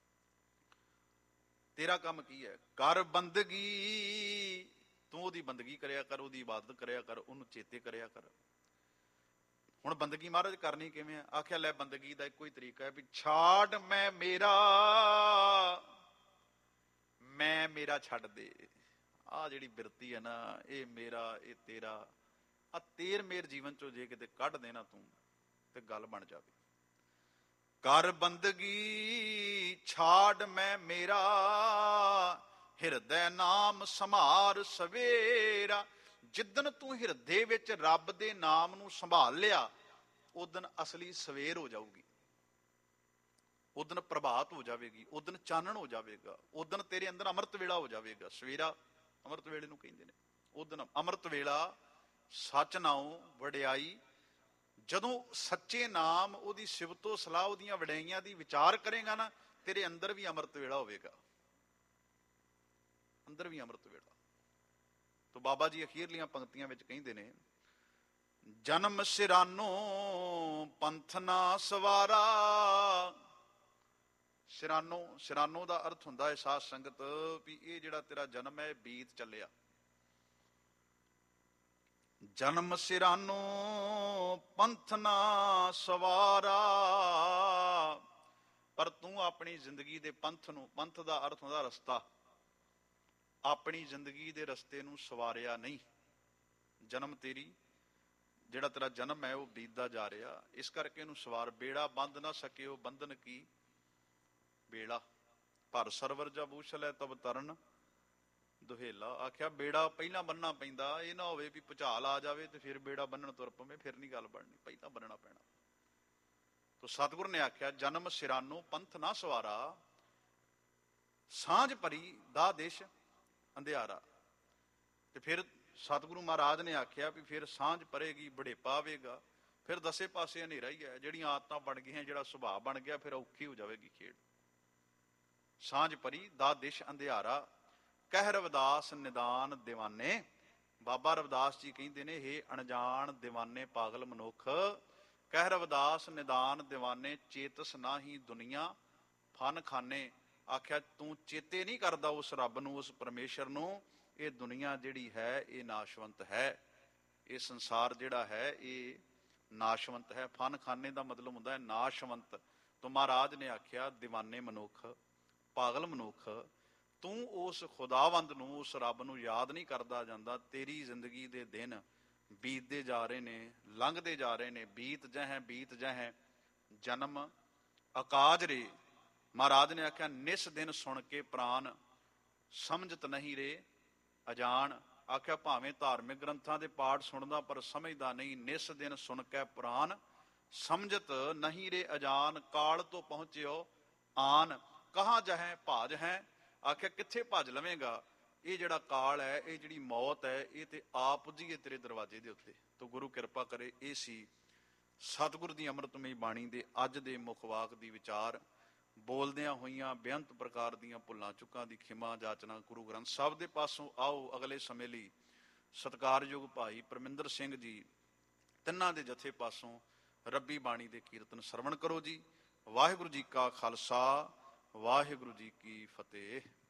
ਤੇਰਾ ਕੰਮ ਕੀ ਹੈ? ਕਰ ਬੰਦਗੀ, ਤੂੰ ਉਹਦੀ ਬੰਦਗੀ ਕਰਿਆ ਕਰ, ਉਹਦੀ ਇਬਾਦਤ ਕਰਿਆ ਕਰ, ਉਹਨੂੰ ਚੇਤੇ ਕਰਿਆ ਕਰ। ਹੁਣ ਬੰਦਗੀ ਮਹਾਰਾਜ ਕਰਨੀ ਕਿਵੇਂ ਆ? ਆਖਿਆ ਲੈ ਬੰਦਗੀ ਦਾ ਇੱਕੋ ਹੀ ਤਰੀਕਾ ਹੈ ਵੀ ਛਾੜ ਮੈਂ ਮੇਰਾ ਛੱਡ ਦੇ। ਆਹ ਜਿਹੜੀ ਬਿਰਤੀ ਹੈ ਨਾ, ਇਹ ਮੇਰਾ ਇਹ ਤੇਰਾ, ਆ ਤੇਰ ਮੇਰ ਜੀਵਨ ਚੋਂ ਜੇ ਕਿਤੇ ਕੱਢ ਦੇਣਾ ਤੂੰ ਤੇ ਗੱਲ ਬਣ ਜਾਵੇ। ਕਰ ਬੰਦਗੀ ਛਾੜ ਮੈਂ ਮੇਰਾ, ਹਿਰਦੈ ਨਾਮ ਸਮਾਰ ਸਵੇਰਾ। ਜਿੱਦਣ ਤੂੰ ਹਿਰਦੇ ਵਿੱਚ ਰੱਬ ਦੇ ਨਾਮ ਨੂੰ ਸੰਭਾਲ ਲਿਆ, ਉਦਣ ਅਸਲੀ ਸਵੇਰ ਹੋ ਜਾਊਗੀ, ਉਦਣ ਪ੍ਰਭਾਤ ਹੋ ਜਾਵੇਗੀ, ਉਦਣ ਚਾਨਣ ਹੋ ਜਾਵੇਗਾ, ਉਦਣ ਤੇਰੇ ਅੰਦਰ ਅੰਮ੍ਰਿਤ ਵੇਲਾ ਹੋ ਜਾਵੇਗਾ। ਸਵੇਰਾ ਅੰਮ੍ਰਿਤ ਵੇਲੇ ਨੂੰ ਕਹਿੰਦੇ ਨੇ। ਉਦਣ ਅੰਮ੍ਰਿਤ ਵੇਲਾ, ਸੱਚ ਨਾਉ ਵਡਿਆਈ। ਜਦੋਂ ਸੱਚੇ ਨਾਮ, ਉਹਦੀ ਸਿਫਤੋ ਸਲਾਹ, ਉਹਦੀਆਂ ਵਡਿਆਈਆਂ ਦੀ ਵਿਚਾਰ ਕਰੇਗਾ ਨਾ, ਤੇਰੇ ਅੰਦਰ ਵੀ ਅੰਮ੍ਰਿਤ ਵੇਲਾ ਹੋਵੇਗਾ, ਅੰਦਰ ਵੀ ਅੰਮ੍ਰਿਤ ਵੇਲਾ। ਤਾਂ ਬਾਬਾ ਜੀ ਅਖੀਰਲੀਆਂ ਪੰਕਤੀਆਂ ਵਿੱਚ ਕਹਿੰਦੇ ਨੇ, ਜਨਮ ਸਿਰਾਨੋ ਪੰਥ ਨਾ ਸਵਾਰਾ, ਸਿਰਾਨੋ ਦਾ ਅਰਥ ਹੁੰਦਾ ਹੈ ਸਾਧ ਸੰਗਤ ਵੀ ਇਹ ਜਿਹੜਾ ਤੇਰਾ ਜਨਮ ਹੈ ਬੀਤ ਚੱਲਿਆ। ਜਨਮ ਸਿਰਾਨੋ ਪੰਥ ਨਾ ਸਵਾਰਾ, ਪਰ ਤੂੰ ਆਪਣੀ ਜ਼ਿੰਦਗੀ ਦੇ ਪੰਥ ਨੂੰ, ਪੰਥ ਦਾ ਅਰਥ ਹੁੰਦਾ ਰਸਤਾ, ਆਪਣੀ ਜ਼ਿੰਦਗੀ ਦੇ ਰਸਤੇ ਨੂੰ ਸਵਾਰਿਆ ਨਹੀਂ। ਜਨਮ ਜਿਹੜਾ ਤੇਰਾ ਜਨਮ ਹੈ ਉਹ ਬੀਤਦਾ ਜਾ ਰਿਹਾ, ਇਸ ਕਰਕੇ ਇਹਨੂੰ ਸਵਾਰ। ਬੇੜਾ ਬੰਦ ਨਾ ਸਕਿਓ ਬੰਧਨ ਕੀ ਬੇੜਾ, ਭਰ ਸਰਵਰ ਜਾ ਬੂਸ਼ਲ ਤਬ ਤਰਨ ਦੁਹੇਲਾ। ਆਖਿਆ ਬੇੜਾ ਪਹਿਲਾਂ ਬੰਨਣਾ ਪੈਂਦਾ, ਇਹ ਨਾ ਹੋਵੇ ਵੀ ਭੁਚਾਲ ਆ ਜਾਵੇ ਤੇ ਫਿਰ ਬੇੜਾ ਬੰਨਣ ਤੁਰ ਪਵੇ, ਫਿਰ ਨਹੀਂ ਗੱਲ ਬਣਨੀ, ਪਹਿਲਾਂ ਬੰਨਣਾ ਪੈਣਾ। ਤੋ ਸਤਿਗੁਰ ਨੇ ਆਖਿਆ ਜਨਮ ਸਿਰਾਨੋ ਪੰਥ ਨਾ ਸਵਾਰਾ, ਸਾਂਝ ਭਰੀ ਦਾ ਦੇਸ਼ ਅੰਧਿਆਰਾ। ਤੇ ਫਿਰ ਸਤਿਗੁਰੂ ਮਹਾਰਾਜ ਨੇ ਆਖਿਆ ਵੀ ਫਿਰ ਸਾਂਝ ਪਰੇਗੀ, ਬੁਢੇਪਾ ਆਵੇਗਾ, ਫਿਰ ਦਸੇ ਪਾਸੇ ਹਨੇਰਾ ਹੀ ਹੈ। ਜਿਹੜੀਆਂ ਆਦਤਾਂ ਬਣ ਗਈਆਂ, ਜਿਹੜਾ ਸੁਭਾਅ ਬਣ ਗਿਆ, ਫਿਰ ਔਖੀ ਹੋ ਜਾਵੇਗੀ ਖੇਡ। ਸਾਂਝ ਭਰੀ ਦਾ ਦੇਸ਼ ਅੰਧਿਆਰਾ, ਕਹਿ ਰਵਿਦਾਸ ਨਿਦਾਨ ਦੀਵਾਨੇ। ਬਾਬਾ ਰਵਿਦਾਸ ਜੀ ਕਹਿੰਦੇ ਨੇ, ਹੇ ਅਣਜਾਣ ਦੀਵਾਨੇ ਪਾਗਲ ਮਨੁੱਖ, ਕਹਿ ਰਵਿਦਾਸ ਨਿਦਾਨ ਦੀਵਾਨੇ, ਚੇਤਸ ਨਾ ਹੀ ਦੁਨੀਆ ਫਨ ਖਾਨੇ। ਆਖਿਆ ਤੂੰ ਚੇਤੇ ਨਹੀਂ ਕਰਦਾ ਉਸ ਰੱਬ ਨੂੰ, ਉਸ ਪਰਮੇਸ਼ਰ ਨੂੰ। ਇਹ ਦੁਨੀਆ ਜਿਹੜੀ ਹੈ ਇਹ ਨਾਸ਼ਵੰਤ ਹੈ, ਇਹ ਸੰਸਾਰ ਜਿਹੜਾ ਹੈ ਇਹ ਨਾਸ਼ਵੰਤ ਹੈ। ਫਨ ਖਾਨੇ ਦਾ ਮਤਲਬ ਹੁੰਦਾ ਹੈ ਨਾਸ਼ਵੰਤ। ਤੋਂ ਮਹਾਰਾਜ ਨੇ ਆਖਿਆ ਦੀਵਾਨੇ ਮਨੁੱਖ, ਪਾਗਲ ਮਨੁੱਖ, ਤੂੰ ਉਸ ਖੁਦਾਵੰਦ ਨੂੰ, ਉਸ ਰੱਬ ਨੂੰ ਯਾਦ ਨਹੀਂ ਕਰਦਾ ਜਾਂਦਾ। ਤੇਰੀ ਜ਼ਿੰਦਗੀ ਦੇ ਦਿਨ ਬੀਤਦੇ ਜਾ ਰਹੇ ਨੇ, ਲੰਘਦੇ ਜਾ ਰਹੇ ਨੇ। ਬੀਤ ਜਹ ਜਨਮ ਅਕਾਜ ਰੇ। ਮਹਾਰਾਜ ਨੇ ਆਖਿਆ ਨਿਸ ਦਿਨ ਸੁਣ ਕੇ ਪ੍ਰਾਨ, ਸਮਝਤ ਨਹੀਂ ਰੇ ਅਜਾਨ। ਆਖਿਆ ਭਾਵੇਂ ਧਾਰਮਿਕ ਗ੍ਰੰਥਾਂ ਦੇ ਪਾਠ ਸੁਣਦਾ ਪਰ ਸਮਝਦਾ ਨਹੀਂ। ਨਿਸ ਦਿਨ ਸੁਣ ਕੇ ਪ੍ਰਾਨ, ਸਮਝਤ ਨਹੀਂ ਰੇ ਅਜਾਨ। ਕਾਲ ਤੋਂ ਪਹੁੰਚਿਓ ਆਨ, ਕਹਾਂ ਜਹੈ ਭਾਜ ਹੈ। ਆਖਿਆ ਕਿੱਥੇ ਭੱਜ ਲਵੇਂਗਾ, ਇਹ ਜਿਹੜਾ ਕਾਲ ਹੈ, ਇਹ ਜਿਹੜੀ ਮੌਤ ਹੈ, ਇਹ ਤੇ ਆ ਪੁੱਜੀਏ ਤੇਰੇ ਦਰਵਾਜ਼ੇ ਦੇ ਉੱਤੇ। ਤੋ ਗੁਰੂ ਕਿਰਪਾ ਕਰੇ। ਇਹ ਸੀ ਸਤਿਗੁਰ ਦੀ ਅੰਮ੍ਰਿਤਮਈ ਬਾਣੀ ਦੇ ਅੱਜ ਦੇ ਮੁੱਖ ਵਾਕ ਦੀ ਵਿਚਾਰ। ਬੋਲਦਿਆਂ ਹੋਈਆਂ ਬੇਅੰਤ ਪ੍ਰਕਾਰ ਦੀਆਂ ਭੁੱਲਾਂ ਚੁੱਕਾਂ ਦੀ ਖਿਮਾ ਜਾਚਨਾ ਗੁਰੂ ਗ੍ਰੰਥ ਸਾਹਿਬ ਦੇ ਪਾਸੋਂ। ਆਓ ਅਗਲੇ ਸਮੇਂ ਲਈ ਸਤਿਕਾਰਯੋਗ ਭਾਈ ਪਰਮਿੰਦਰ ਸਿੰਘ ਜੀ ਤਿੰਨਾਂ ਦੇ ਜਥੇ ਪਾਸੋਂ ਰੱਬੀ ਬਾਣੀ ਦੇ ਕੀਰਤਨ ਸਰਵਣ ਕਰੋ ਜੀ। ਵਾਹਿਗੁਰੂ ਜੀ ਕਾ ਖਾਲਸਾ, ਵਾਹਿਗੁਰੂ ਜੀ ਕੀ ਫਤਿਹ।